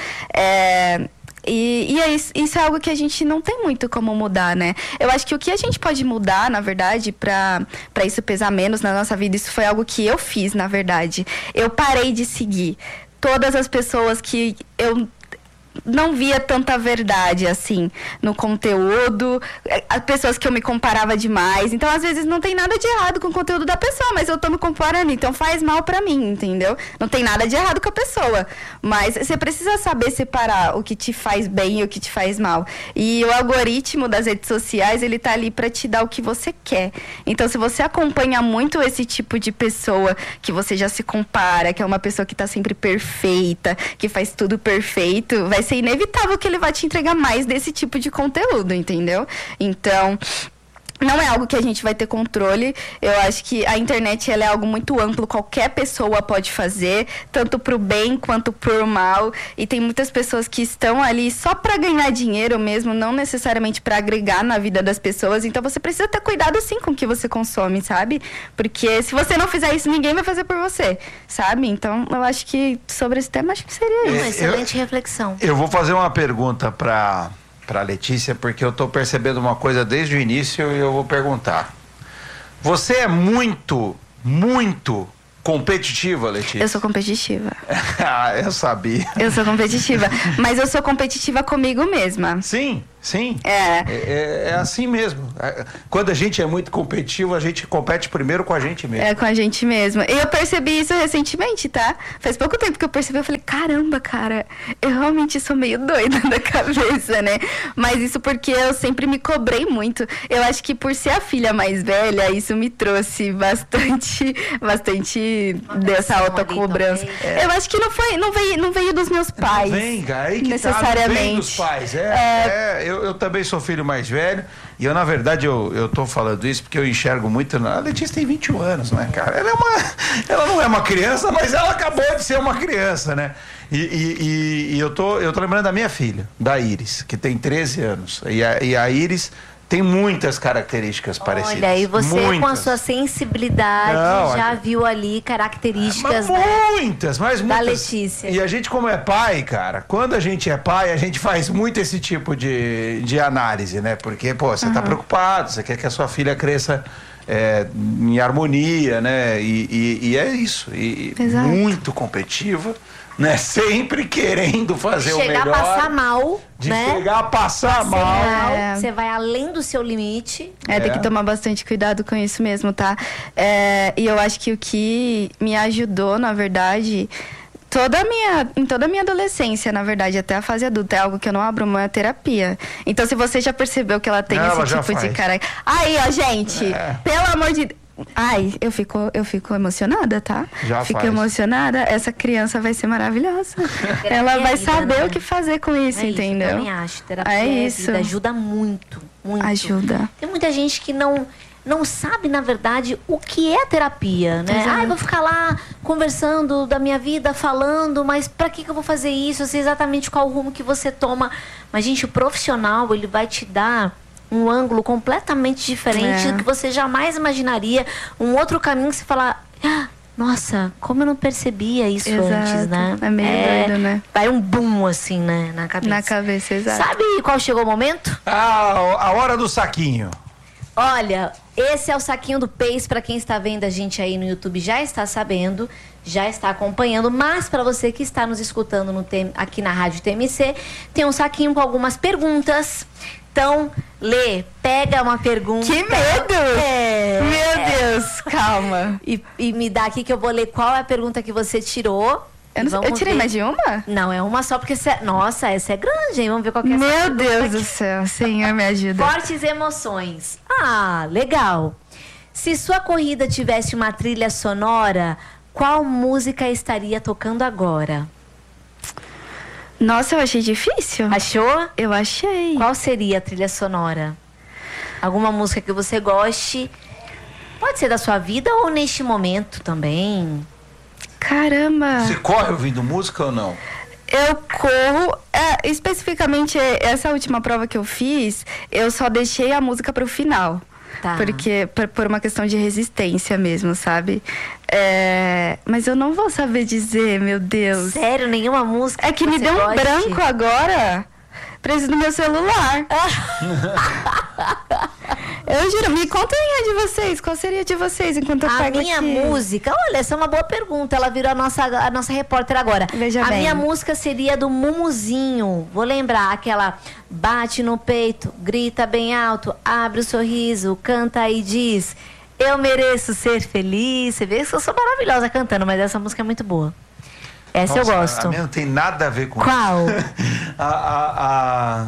É... E, e é isso, isso é algo que a gente não tem muito como mudar, né? Eu acho que o que a gente pode mudar, na verdade, pra, pra isso pesar menos na nossa vida, isso foi algo que eu fiz, na verdade. Eu parei de seguir todas as pessoas que eu não via tanta verdade, assim, no conteúdo. As pessoas que eu me comparava demais. Então, às vezes, não tem nada de errado com o conteúdo da pessoa, mas eu tô me comparando, então faz mal pra mim, entendeu? Não tem nada de errado com a pessoa. Mas você precisa saber separar o que te faz bem e o que te faz mal. E o algoritmo das redes sociais, ele tá ali pra te dar o que você quer. Então, se você acompanha muito esse tipo de pessoa, que você já se compara, que é uma pessoa que tá sempre perfeita, que faz tudo perfeito, vai ser inevitável que ele vai te entregar mais desse tipo de conteúdo, entendeu? Então, não é algo que a gente vai ter controle. Eu acho que a internet, ela é algo muito amplo. Qualquer pessoa pode fazer, tanto pro bem quanto pro mal. E tem muitas pessoas que estão ali só para ganhar dinheiro mesmo, não necessariamente para agregar na vida das pessoas. Então você precisa ter cuidado sim com o que você consome, sabe? Porque se você não fizer isso, ninguém vai fazer por você, sabe? Então eu acho que sobre esse tema, acho que seria isso. Uma excelente eu, reflexão. Eu vou fazer uma pergunta para para Letícia, porque eu estou percebendo uma coisa desde o início e eu vou perguntar. Você é muito, muito competitiva, Letícia? Eu sou competitiva. Ah, eu sabia. Eu sou competitiva, mas eu sou competitiva comigo mesma. Sim, sim. É. É, é assim mesmo. Quando a gente é muito competitivo, a gente compete primeiro com a gente mesmo. É, com a gente mesmo. E eu percebi isso recentemente, tá? Faz pouco tempo que eu percebi, eu falei, caramba, cara, eu realmente sou meio doida da cabeça, né? Mas isso porque eu sempre me cobrei muito. Eu acho que por ser a filha mais velha, isso me trouxe bastante, bastante dessa autocobrança. É. Eu acho que não foi, não veio, não veio dos meus pais. Não vem, cara, aí que necessariamente. Tá, não vem dos pais. É, é... é eu, eu também sou filho mais velho. E eu, na verdade, eu, eu tô falando isso porque eu enxergo muito... A Letícia tem vinte e um anos, né, cara? Ela, é uma, ela não é uma criança, mas ela acabou de ser uma criança, né? E, e, e, e eu, tô, eu tô lembrando da minha filha, da Iris, que tem treze anos. E a, e a Iris tem muitas características parecidas. Olha, e você muitas. Com a sua sensibilidade não, já a... viu ali características, mas né? Muitas, mas muitas. Da Letícia. E a gente, como é pai, cara, quando a gente é pai, a gente faz muito esse tipo de, de análise, né? Porque, pô, você uhum. tá preocupado, você quer que a sua filha cresça é, em harmonia, né? E, e, e é isso. E muito competitiva. Né? Sempre querendo fazer o melhor. Chegar a passar mal, de né? chegar a passar mal. É. Você vai além do seu limite. É, é, tem que tomar bastante cuidado com isso mesmo, tá? É, e eu acho que o que me ajudou, na verdade, toda a minha, em toda a minha adolescência, na verdade, até a fase adulta, é algo que eu não abro mão, é terapia. Então, se você já percebeu que ela tem ela esse tipo de cara... Aí, ó, gente, é. pelo amor de Deus... Ai, eu fico, eu fico emocionada, tá? Já fico faz. emocionada. Essa criança vai ser maravilhosa. Ela vai vida, saber né? o que fazer com isso, é entendeu? Isso, eu também acho. Terapia é é isso. Vida, ajuda muito, muito. Ajuda. Tem muita gente que não, não sabe, na verdade, o que é terapia, né? Exato. Ah, eu vou ficar lá conversando da minha vida, falando, mas pra que, que eu vou fazer isso? Eu sei exatamente qual o rumo que você toma. Mas, gente, o profissional, ele vai te dar um ângulo completamente diferente é. do que você jamais imaginaria. Um outro caminho que você fala, ah, nossa, como eu não percebia isso exato. antes, né? É meio é, doido, né? Vai um boom assim, né, na cabeça. Na cabeça, exato. Sabe qual chegou o momento? Ah, a hora do saquinho. Olha, esse é o saquinho do Pace, para quem está vendo a gente aí no YouTube já está sabendo, já está acompanhando, mas para você que está nos escutando no T M, aqui na Rádio T M C, tem um saquinho com algumas perguntas. Então, Lê, pega uma pergunta. Que medo! É, Meu Deus, calma. E, e me dá aqui que eu vou ler qual é a pergunta que você tirou. Eu, não, eu tirei ver. mais de uma? Não, é uma só, porque... Essa, nossa, essa é grande, hein? Vamos ver qual que é essa Meu pergunta Deus aqui. do céu, Senhor, me ajuda. Fortes emoções. Ah, legal. Se sua corrida tivesse uma trilha sonora, qual música estaria tocando agora? Nossa, eu achei difícil. Achou? Eu achei. Qual seria a trilha sonora? Alguma música que você goste? Pode ser da sua vida ou neste momento também. Caramba. Você corre ouvindo música ou não? Eu corro, é, especificamente essa última prova que eu fiz, eu só deixei a música pro final. Tá. Porque, por, por uma questão de resistência mesmo, sabe? É, mas eu não vou saber dizer, meu Deus. Sério? Nenhuma música? É que me deu um branco agora. Preciso do meu celular. Eu juro, me contem a de vocês. Qual seria a de vocês enquanto eu A pego minha aqui? música, olha, essa é uma boa pergunta. Ela virou a nossa, a nossa repórter agora. Veja a bem. minha música seria do Mumuzinho. Vou lembrar aquela bate no peito, grita bem alto, abre o sorriso, canta e diz: eu mereço ser feliz. Você vê que eu sou maravilhosa cantando, mas essa música é muito boa. Essa Nossa, eu gosto. A minha não tem nada a ver com Qual? isso. a, a, a,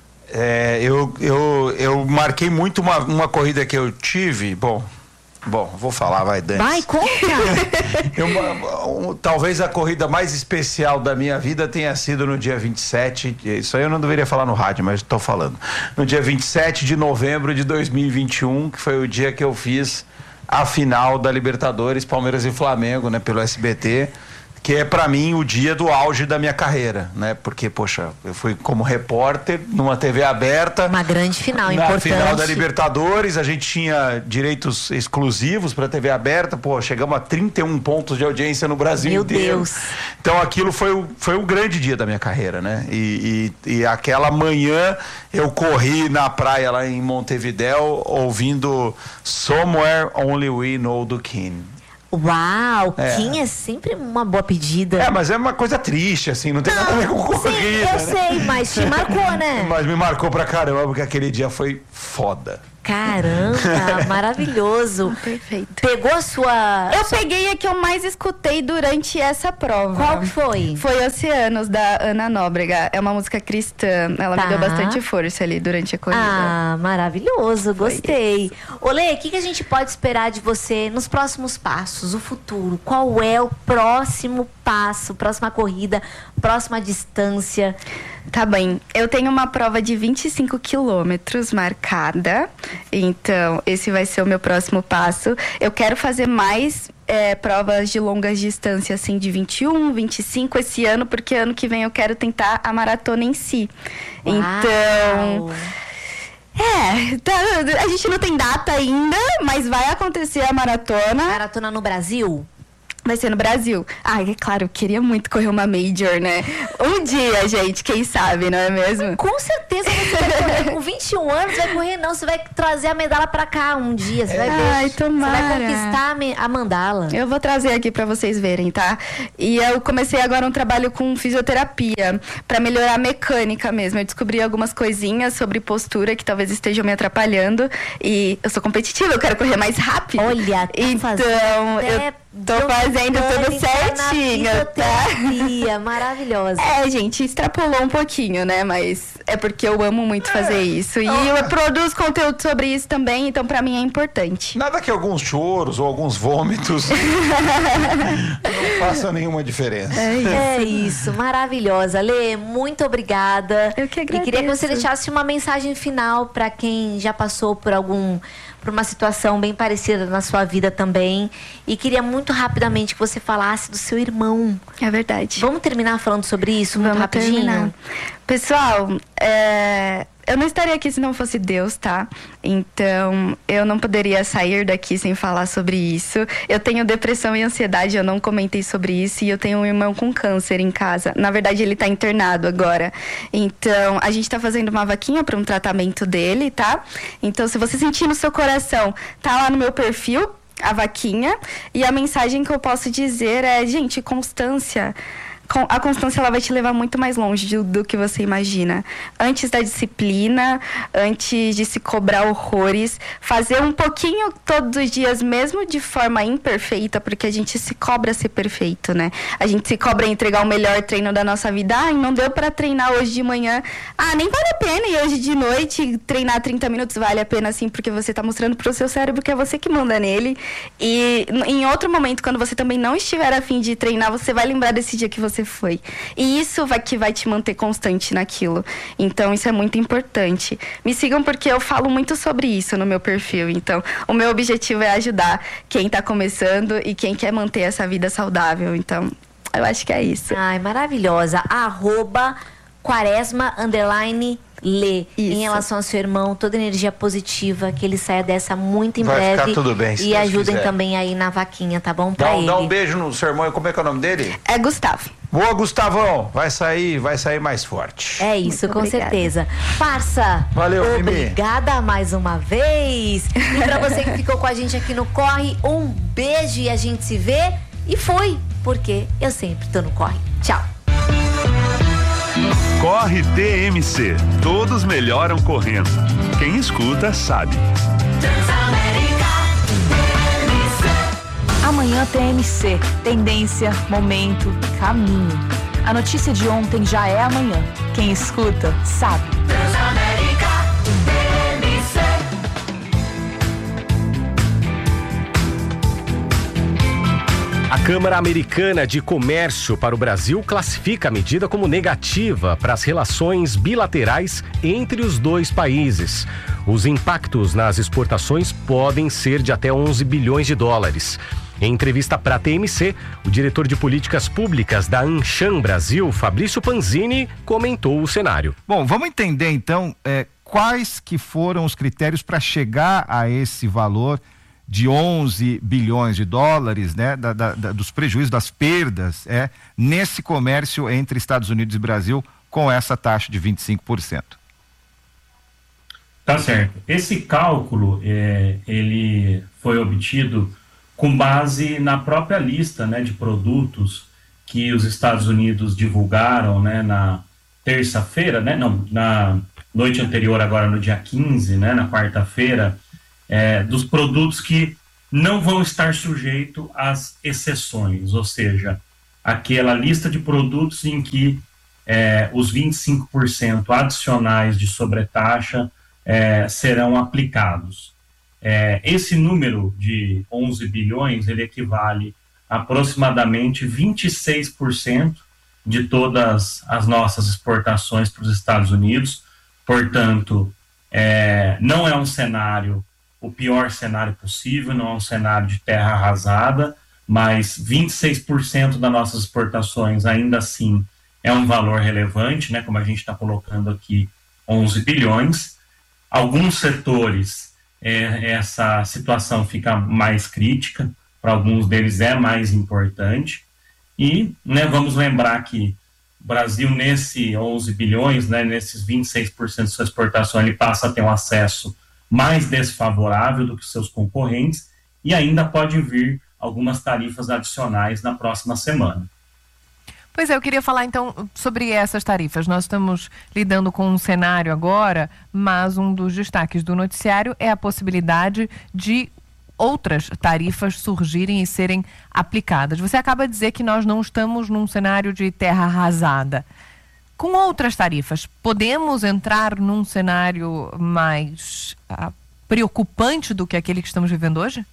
é, eu, eu, eu marquei muito uma, uma corrida que eu tive. Bom, bom, vou falar, vai, Dani. Vai, conta! Eu, um, talvez a corrida mais especial da minha vida tenha sido no dia vinte e sete. Isso aí eu não deveria falar no rádio, mas estou falando. No dia vinte e sete de novembro de dois mil e vinte e um, que foi o dia que eu fiz a final da Libertadores, Palmeiras e Flamengo, né, pelo S B T. Que é pra mim o dia do auge da minha carreira, né? Porque, poxa, eu fui como repórter numa T V aberta. Uma grande final, na importante. final da Libertadores, a gente tinha direitos exclusivos pra T V aberta. Pô, chegamos a trinta e um pontos de audiência no Brasil Meu inteiro. Deus. Então aquilo foi o, foi um grande dia da minha carreira, né? E, e, e aquela manhã eu corri na praia lá em Montevidéu ouvindo Somewhere Only We Know do King. Uau, É. Kim é sempre uma boa pedida. É, mas é uma coisa triste, assim, não tem nada a ver com corrida. Sim, eu né? sei, mas te marcou, né? Mas me marcou pra caramba, porque aquele dia foi foda. Caramba, maravilhoso. Perfeito. Pegou a sua... Eu peguei a que eu mais escutei durante essa prova. Qual que foi? Foi Oceanos, da Ana Nóbrega. É uma música cristã. Ela Tá. me deu bastante força ali durante a corrida. Ah, maravilhoso, Foi gostei. Olê, o que, que a gente pode esperar de você nos próximos passos, o futuro? Qual é o próximo passo, próxima corrida, próxima distância? Tá bem. Eu tenho uma prova de vinte e cinco quilômetros marcada. Então, esse vai ser o meu próximo passo. Eu quero fazer mais é, provas de longas distâncias, assim, de vinte e um, vinte e cinco esse ano, porque ano que vem eu quero tentar a maratona em si. Uau. Então... É, tá, a gente não tem data ainda, mas vai acontecer a maratona. Maratona no Brasil? Vai ser no Brasil. Ah, é claro, eu queria muito correr uma Major, né? Um dia, gente, quem sabe, não é mesmo? Com certeza você vai correr. Com vinte e um anos, vai correr não. Você vai trazer a medalha pra cá um dia. Você vai ver. Ai, tomara. Você vai conquistar a, me- a mandala. Eu vou trazer aqui pra vocês verem, tá? E eu comecei agora um trabalho com fisioterapia pra melhorar a mecânica mesmo. Eu descobri algumas coisinhas sobre postura que talvez estejam me atrapalhando. E eu sou competitiva, eu quero correr mais rápido. Olha, tá então fazendo eu tô fazendo tudo certinho, tá? Fisioterapia, maravilhosa. É, gente, extrapolou um pouquinho, né? Mas é porque eu amo muito fazer isso. E eu produzo conteúdo sobre isso também, então pra mim é importante. Nada que alguns choros ou alguns vômitos não façam nenhuma diferença. É isso. É isso, maravilhosa. Lê, muito obrigada. Eu que E queria que você agradeço. deixasse uma mensagem final para quem já passou por algum por uma situação bem parecida na sua vida também. E queria muito rapidamente que você falasse do seu irmão. É verdade. Vamos terminar falando sobre isso muito Vamos rapidinho? terminar. Pessoal, é, eu não estaria aqui se não fosse Deus, tá? Então, eu não poderia sair daqui sem falar sobre isso. Eu tenho depressão e ansiedade, eu não comentei sobre isso. E eu tenho um irmão com câncer em casa. Na verdade, ele tá internado agora. Então, a gente tá fazendo uma vaquinha para um tratamento dele, tá? Então, se você sentir no seu coração, tá lá no meu perfil, a vaquinha. E a mensagem que eu posso dizer é, gente, constância. Com- A constância ela vai te levar muito mais longe de- do que você imagina. Antes da disciplina, antes de se cobrar horrores, fazer um pouquinho todos os dias, mesmo de forma imperfeita, porque a gente se cobra ser perfeito, né? A gente se cobra entregar o melhor treino da nossa vida. Ai, não deu pra treinar hoje de manhã. Ah, nem vale a pena. E hoje de noite, treinar trinta minutos vale a pena, sim, porque você tá mostrando pro seu cérebro que é você que manda nele. E n- em outro momento, quando você também não estiver a fim de treinar, você vai lembrar desse dia que você foi. E isso vai que vai te manter constante naquilo. Então, isso é muito importante. Me sigam porque eu falo muito sobre isso no meu perfil. Então, o meu objetivo é ajudar quem tá começando e quem quer manter essa vida saudável. Então, eu acho que é isso. Ai, maravilhosa. Arroba Quaresma, underline, ler Isso. em relação ao seu irmão, toda energia positiva, que ele saia dessa muito em Vai breve. ficar tudo bem, se e Deus ajudem quiser. também aí na vaquinha, tá bom? Pra Dá, um- ele. dá um beijo no seu irmão. Como é que é o nome dele? É Gustavo. Boa, Gustavão. Vai sair, vai sair mais forte. É isso, Muito com obrigada. certeza. Parça, Valeu, Mimi. obrigada mais uma vez. E pra você que ficou com a gente aqui no Corre, um beijo e a gente se vê. E fui, porque eu sempre tô no Corre. Tchau. Corre T M C. Todos melhoram correndo. Quem escuta sabe. Amanhã T M C, tendência, momento, caminho. A notícia de ontem já é amanhã. Quem escuta, sabe. A Câmara Americana de Comércio para o Brasil classifica a medida como negativa para as relações bilaterais entre os dois países. Os impactos nas exportações podem ser de até onze bilhões de dólares. Em entrevista para a T M C, o diretor de políticas públicas da Anshan Brasil, Fabrício Panzini, comentou o cenário. Bom, vamos entender então é, quais que foram os critérios para chegar a esse valor de onze bilhões de dólares, né, da, da, da, dos prejuízos, das perdas, é, nesse comércio entre Estados Unidos e Brasil com essa taxa de vinte e cinco por cento. Tá certo. Esse cálculo, é, ele foi obtido com base na própria lista, né, de produtos que os Estados Unidos divulgaram, né, na terça-feira, né, não, na noite anterior, agora no dia quinze, né, na quarta-feira, é, dos produtos que não vão estar sujeitos às exceções, ou seja, aquela lista de produtos em que é, os vinte e cinco por cento adicionais de sobretaxa é, serão aplicados. É, esse número de onze bilhões, ele equivale a aproximadamente vinte e seis por cento de todas as nossas exportações para os Estados Unidos. Portanto, é, não é um cenário, o pior cenário possível, não é um cenário de terra arrasada, mas vinte e seis por cento das nossas exportações ainda assim é um valor relevante, né, como a gente está colocando aqui, onze bilhões. Alguns setores, é, essa situação fica mais crítica, para alguns deles é mais importante, e, né, vamos lembrar que o Brasil, nesse onze bilhões, né, nesses vinte e seis por cento de sua exportação, ele passa a ter um acesso mais desfavorável do que seus concorrentes, e ainda pode vir algumas tarifas adicionais na próxima semana. Pois é, eu queria falar então sobre essas tarifas. Nós estamos lidando com um cenário agora, mas um dos destaques do noticiário é a possibilidade de outras tarifas surgirem e serem aplicadas. Você acaba de dizer que nós não estamos num cenário de terra arrasada. Com outras tarifas, podemos entrar num cenário mais ah, preocupante do que aquele que estamos vivendo hoje?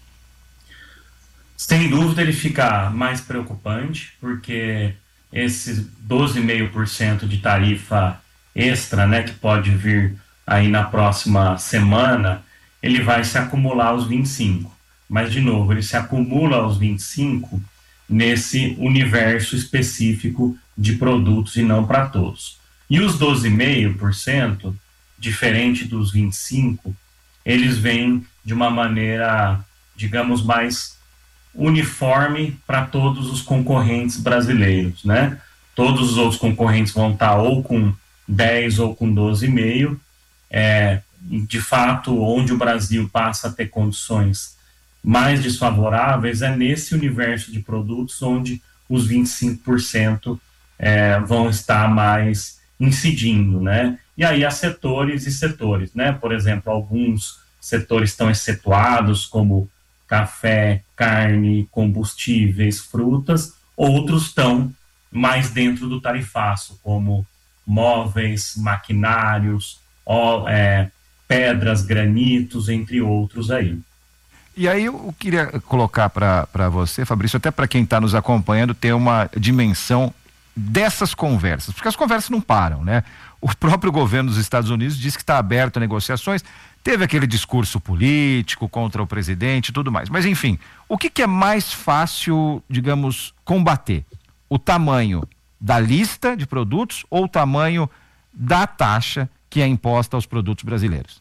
Sem dúvida ele fica mais preocupante, porque esses doze vírgula cinco por cento de tarifa extra, né, que pode vir aí na próxima semana, ele vai se acumular aos vinte e cinco. Mas, de novo, ele se acumula aos vinte e cinco nesse universo específico de produtos e não para todos. E os doze vírgula cinco por cento, diferente dos vinte e cinco por cento, eles vêm de uma maneira, digamos, mais uniforme para todos os concorrentes brasileiros, né? Todos os outros concorrentes vão estar ou com dez ou com doze vírgula cinco. É, de fato, onde o Brasil passa a ter condições mais desfavoráveis é nesse universo de produtos onde os vinte e cinco por cento é, vão estar mais incidindo, né? E aí há setores e setores, né? Por exemplo, alguns setores estão excetuados, como café, carne, combustíveis, frutas, outros estão mais dentro do tarifaço, como móveis, maquinários, ó, é, pedras, granitos, entre outros aí. E aí eu queria colocar para você, Fabrício, até para quem está nos acompanhando, ter uma dimensão dessas conversas, porque as conversas não param, né? O próprio governo dos Estados Unidos diz que está aberto a negociações, teve aquele discurso político contra o presidente e tudo mais, mas enfim, o que que é mais fácil, digamos, combater? O tamanho da lista de produtos ou o tamanho da taxa que é imposta aos produtos brasileiros?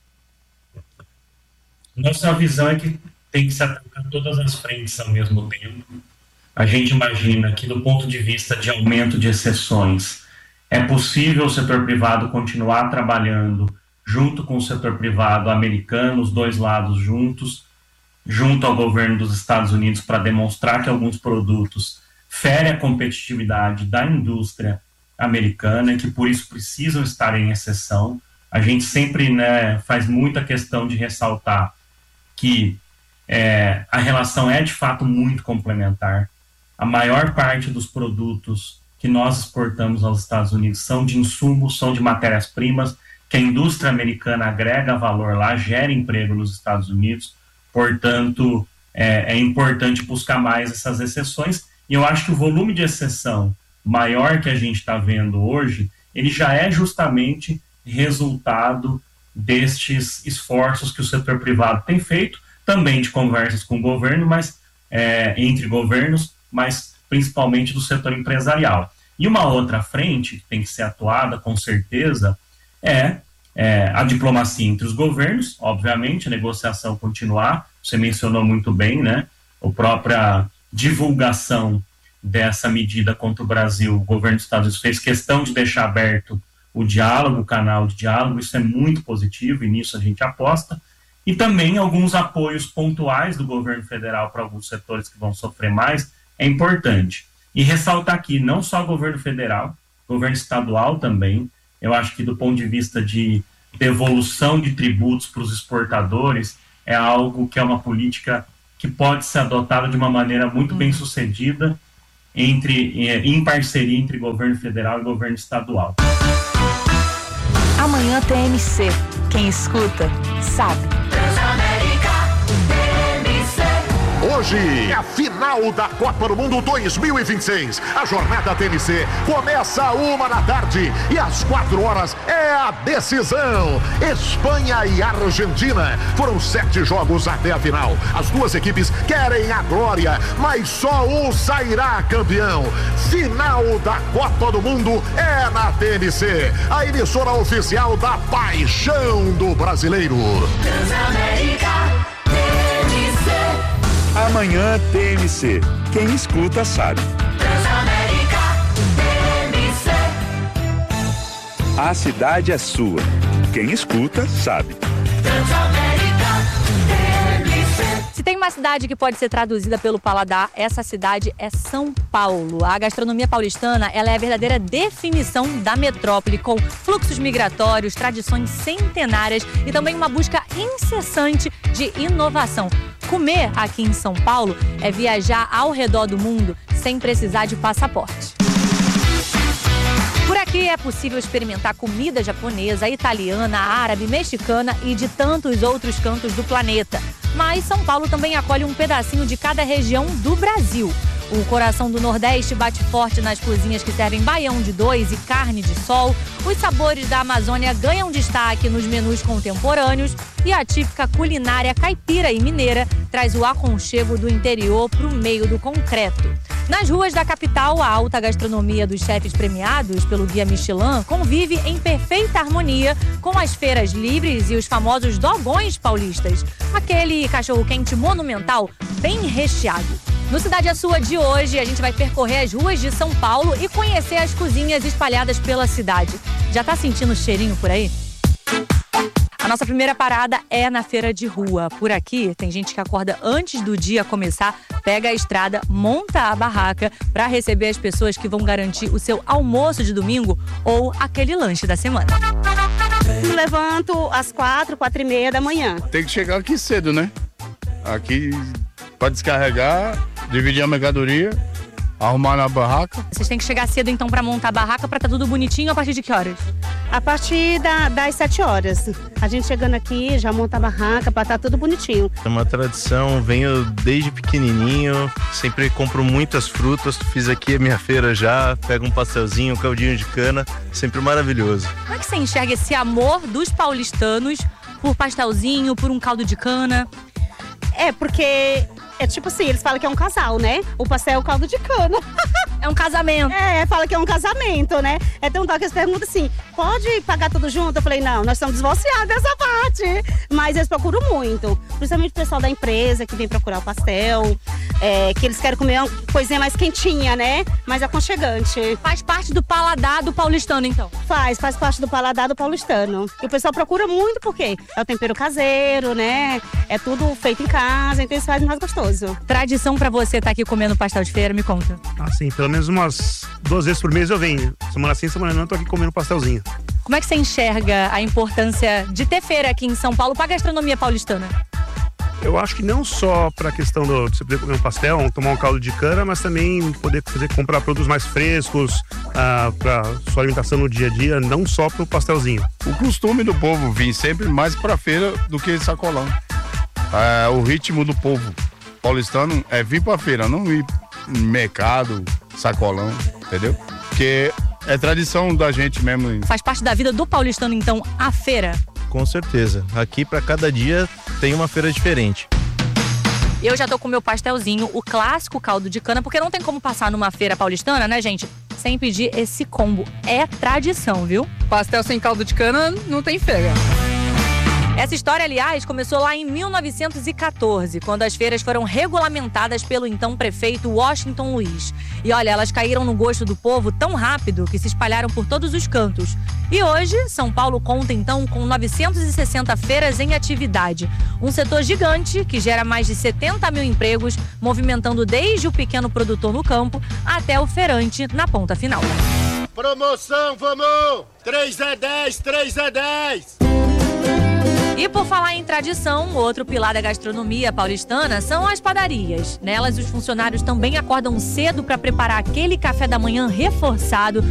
Nossa visão é que tem que se atacar todas as frentes ao mesmo tempo. A gente imagina que, do ponto de vista de aumento de exceções, é possível o setor privado continuar trabalhando junto com o setor privado americano, os dois lados juntos, junto ao governo dos Estados Unidos, para demonstrar que alguns produtos ferem a competitividade da indústria americana e que por isso precisam estar em exceção. A gente sempre, né, faz muita questão de ressaltar que é, a relação é de fato muito complementar. A maior parte dos produtos que nós exportamos aos Estados Unidos são de insumos, são de matérias-primas, que a indústria americana agrega valor lá, gera emprego nos Estados Unidos. Portanto, é, é importante buscar mais essas exceções. E eu acho que o volume de exceção maior que a gente está vendo hoje, ele já é justamente resultado destes esforços que o setor privado tem feito, também de conversas com o governo, mas é, entre governos, mas principalmente do setor empresarial. E uma outra frente que tem que ser atuada, com certeza, é, é a diplomacia entre os governos, obviamente, a negociação continuar. Você mencionou muito bem, né? A própria divulgação dessa medida contra o Brasil, o governo dos Estados Unidos fez questão de deixar aberto o diálogo, o canal de diálogo. Isso é muito positivo e nisso a gente aposta. E também alguns apoios pontuais do governo federal para alguns setores que vão sofrer mais é importante. E ressaltar aqui, não só o governo federal, o governo estadual também. Eu acho que do ponto de vista de devolução de tributos para os exportadores, é algo que é uma política que pode ser adotada de uma maneira muito bem sucedida entre, em parceria entre governo federal e governo estadual. Amanhã T M C. Quem escuta, sabe. Hoje é a final da Copa do Mundo dois mil e vinte e seis. A jornada T M C começa a uma da tarde e às quatro horas é a decisão. Espanha e Argentina. Foram sete jogos até a final. As duas equipes querem a glória, mas só um sairá campeão. Final da Copa do Mundo é na T M C, a emissora oficial da paixão do brasileiro. Transamérica T M C. Amanhã T M C. Quem escuta sabe. Transamérica T M C. A cidade é sua. Quem escuta sabe. Transamérica T M C. Se tem uma cidade que pode ser traduzida pelo paladar, essa cidade é São Paulo. A gastronomia paulistana, ela é a verdadeira definição da metrópole, com fluxos migratórios, tradições centenárias e também uma busca incessante de inovação. Comer aqui em São Paulo é viajar ao redor do mundo sem precisar de passaporte. Por aqui é possível experimentar comida japonesa, italiana, árabe, mexicana e de tantos outros cantos do planeta. Mas São Paulo também acolhe um pedacinho de cada região do Brasil. O coração do Nordeste bate forte nas cozinhas que servem baião de dois e carne de sol. Os sabores da Amazônia ganham destaque nos menus contemporâneos. E a típica culinária caipira e mineira traz o aconchego do interior para o meio do concreto. Nas ruas da capital, a alta gastronomia dos chefes premiados pelo Guia Michelin convive em perfeita harmonia com as feiras livres e os famosos dogões paulistas. Aquele cachorro-quente monumental bem recheado. No Cidade é Sua de hoje, a gente vai percorrer as ruas de São Paulo e conhecer as cozinhas espalhadas pela cidade. Já tá sentindo o cheirinho por aí? A nossa primeira parada é na feira de rua. Por aqui, tem gente que acorda antes do dia começar, pega a estrada, monta a barraca para receber as pessoas que vão garantir o seu almoço de domingo ou aquele lanche da semana. Me levanto às quatro, quatro e meia da manhã. Tem que chegar aqui cedo, né? Aqui para descarregar, dividir a mercadoria, arrumar na barraca. Vocês têm que chegar cedo então para montar a barraca para estar tudo bonitinho a partir de que horas? A partir da, das sete horas. A gente chegando aqui, já monta a barraca para estar tudo bonitinho. É uma tradição, venho desde pequenininho, sempre compro muitas frutas, fiz aqui a minha feira já, pego um pastelzinho, um caldinho de cana, sempre maravilhoso. Como é que você enxerga esse amor dos paulistanos por pastelzinho, por um caldo de cana? É, porque é tipo assim, eles falam que é um casal, né? O pastel é o caldo de cana. É um casamento. É, fala que é um casamento, né? É tão tal que eles perguntam assim, pode pagar tudo junto? Eu falei, não, nós estamos divorciados dessa parte. Mas eles procuram muito. Principalmente o pessoal da empresa que vem procurar o pastel. É, que eles querem comer uma coisinha mais quentinha, né? Mais aconchegante. Faz parte do paladar do paulistano, então? Faz, faz parte do paladar do paulistano. E o pessoal procura muito porque é o tempero caseiro, né? É tudo feito em casa, então eles fazem mais gostoso. Tradição pra você estar aqui comendo pastel de feira, me conta. Ah, sim, pelo menos umas duas vezes por mês eu venho. Semana sim, semana não, eu tô aqui comendo pastelzinho. Como é que você enxerga a importância de ter feira aqui em São Paulo pra gastronomia paulistana? Eu acho que não só para a questão do, de você poder comer um pastel, tomar um caldo de cana, mas também poder fazer, comprar produtos mais frescos ah, para sua alimentação no dia a dia, não só para o pastelzinho. O costume do povo vir sempre mais para feira do que sacolão. Ah, o ritmo do povo paulistano é vir para feira, não ir em mercado, sacolão, entendeu? Porque é tradição da gente mesmo. Faz parte da vida do paulistano, então, a feira? Com certeza. Aqui para cada dia tem uma feira diferente. Eu já tô com meu pastelzinho, o clássico caldo de cana, porque não tem como passar numa feira paulistana, né, gente? Sem pedir esse combo. É tradição, viu? Pastel sem caldo de cana não tem feira. Essa história, aliás, começou lá em mil novecentos e quatorze, quando as feiras foram regulamentadas pelo então prefeito Washington Luiz. E olha, elas caíram no gosto do povo tão rápido que se espalharam por todos os cantos. E hoje, São Paulo conta então com novecentas e sessenta feiras em atividade. Um setor gigante que gera mais de setenta mil empregos, movimentando desde o pequeno produtor no campo até o feirante na ponta final. Promoção, vamos! três é dez, três é dez! E por falar em tradição, outro pilar da gastronomia paulistana são as padarias. Nelas, os funcionários também acordam cedo para preparar aquele café da manhã reforçado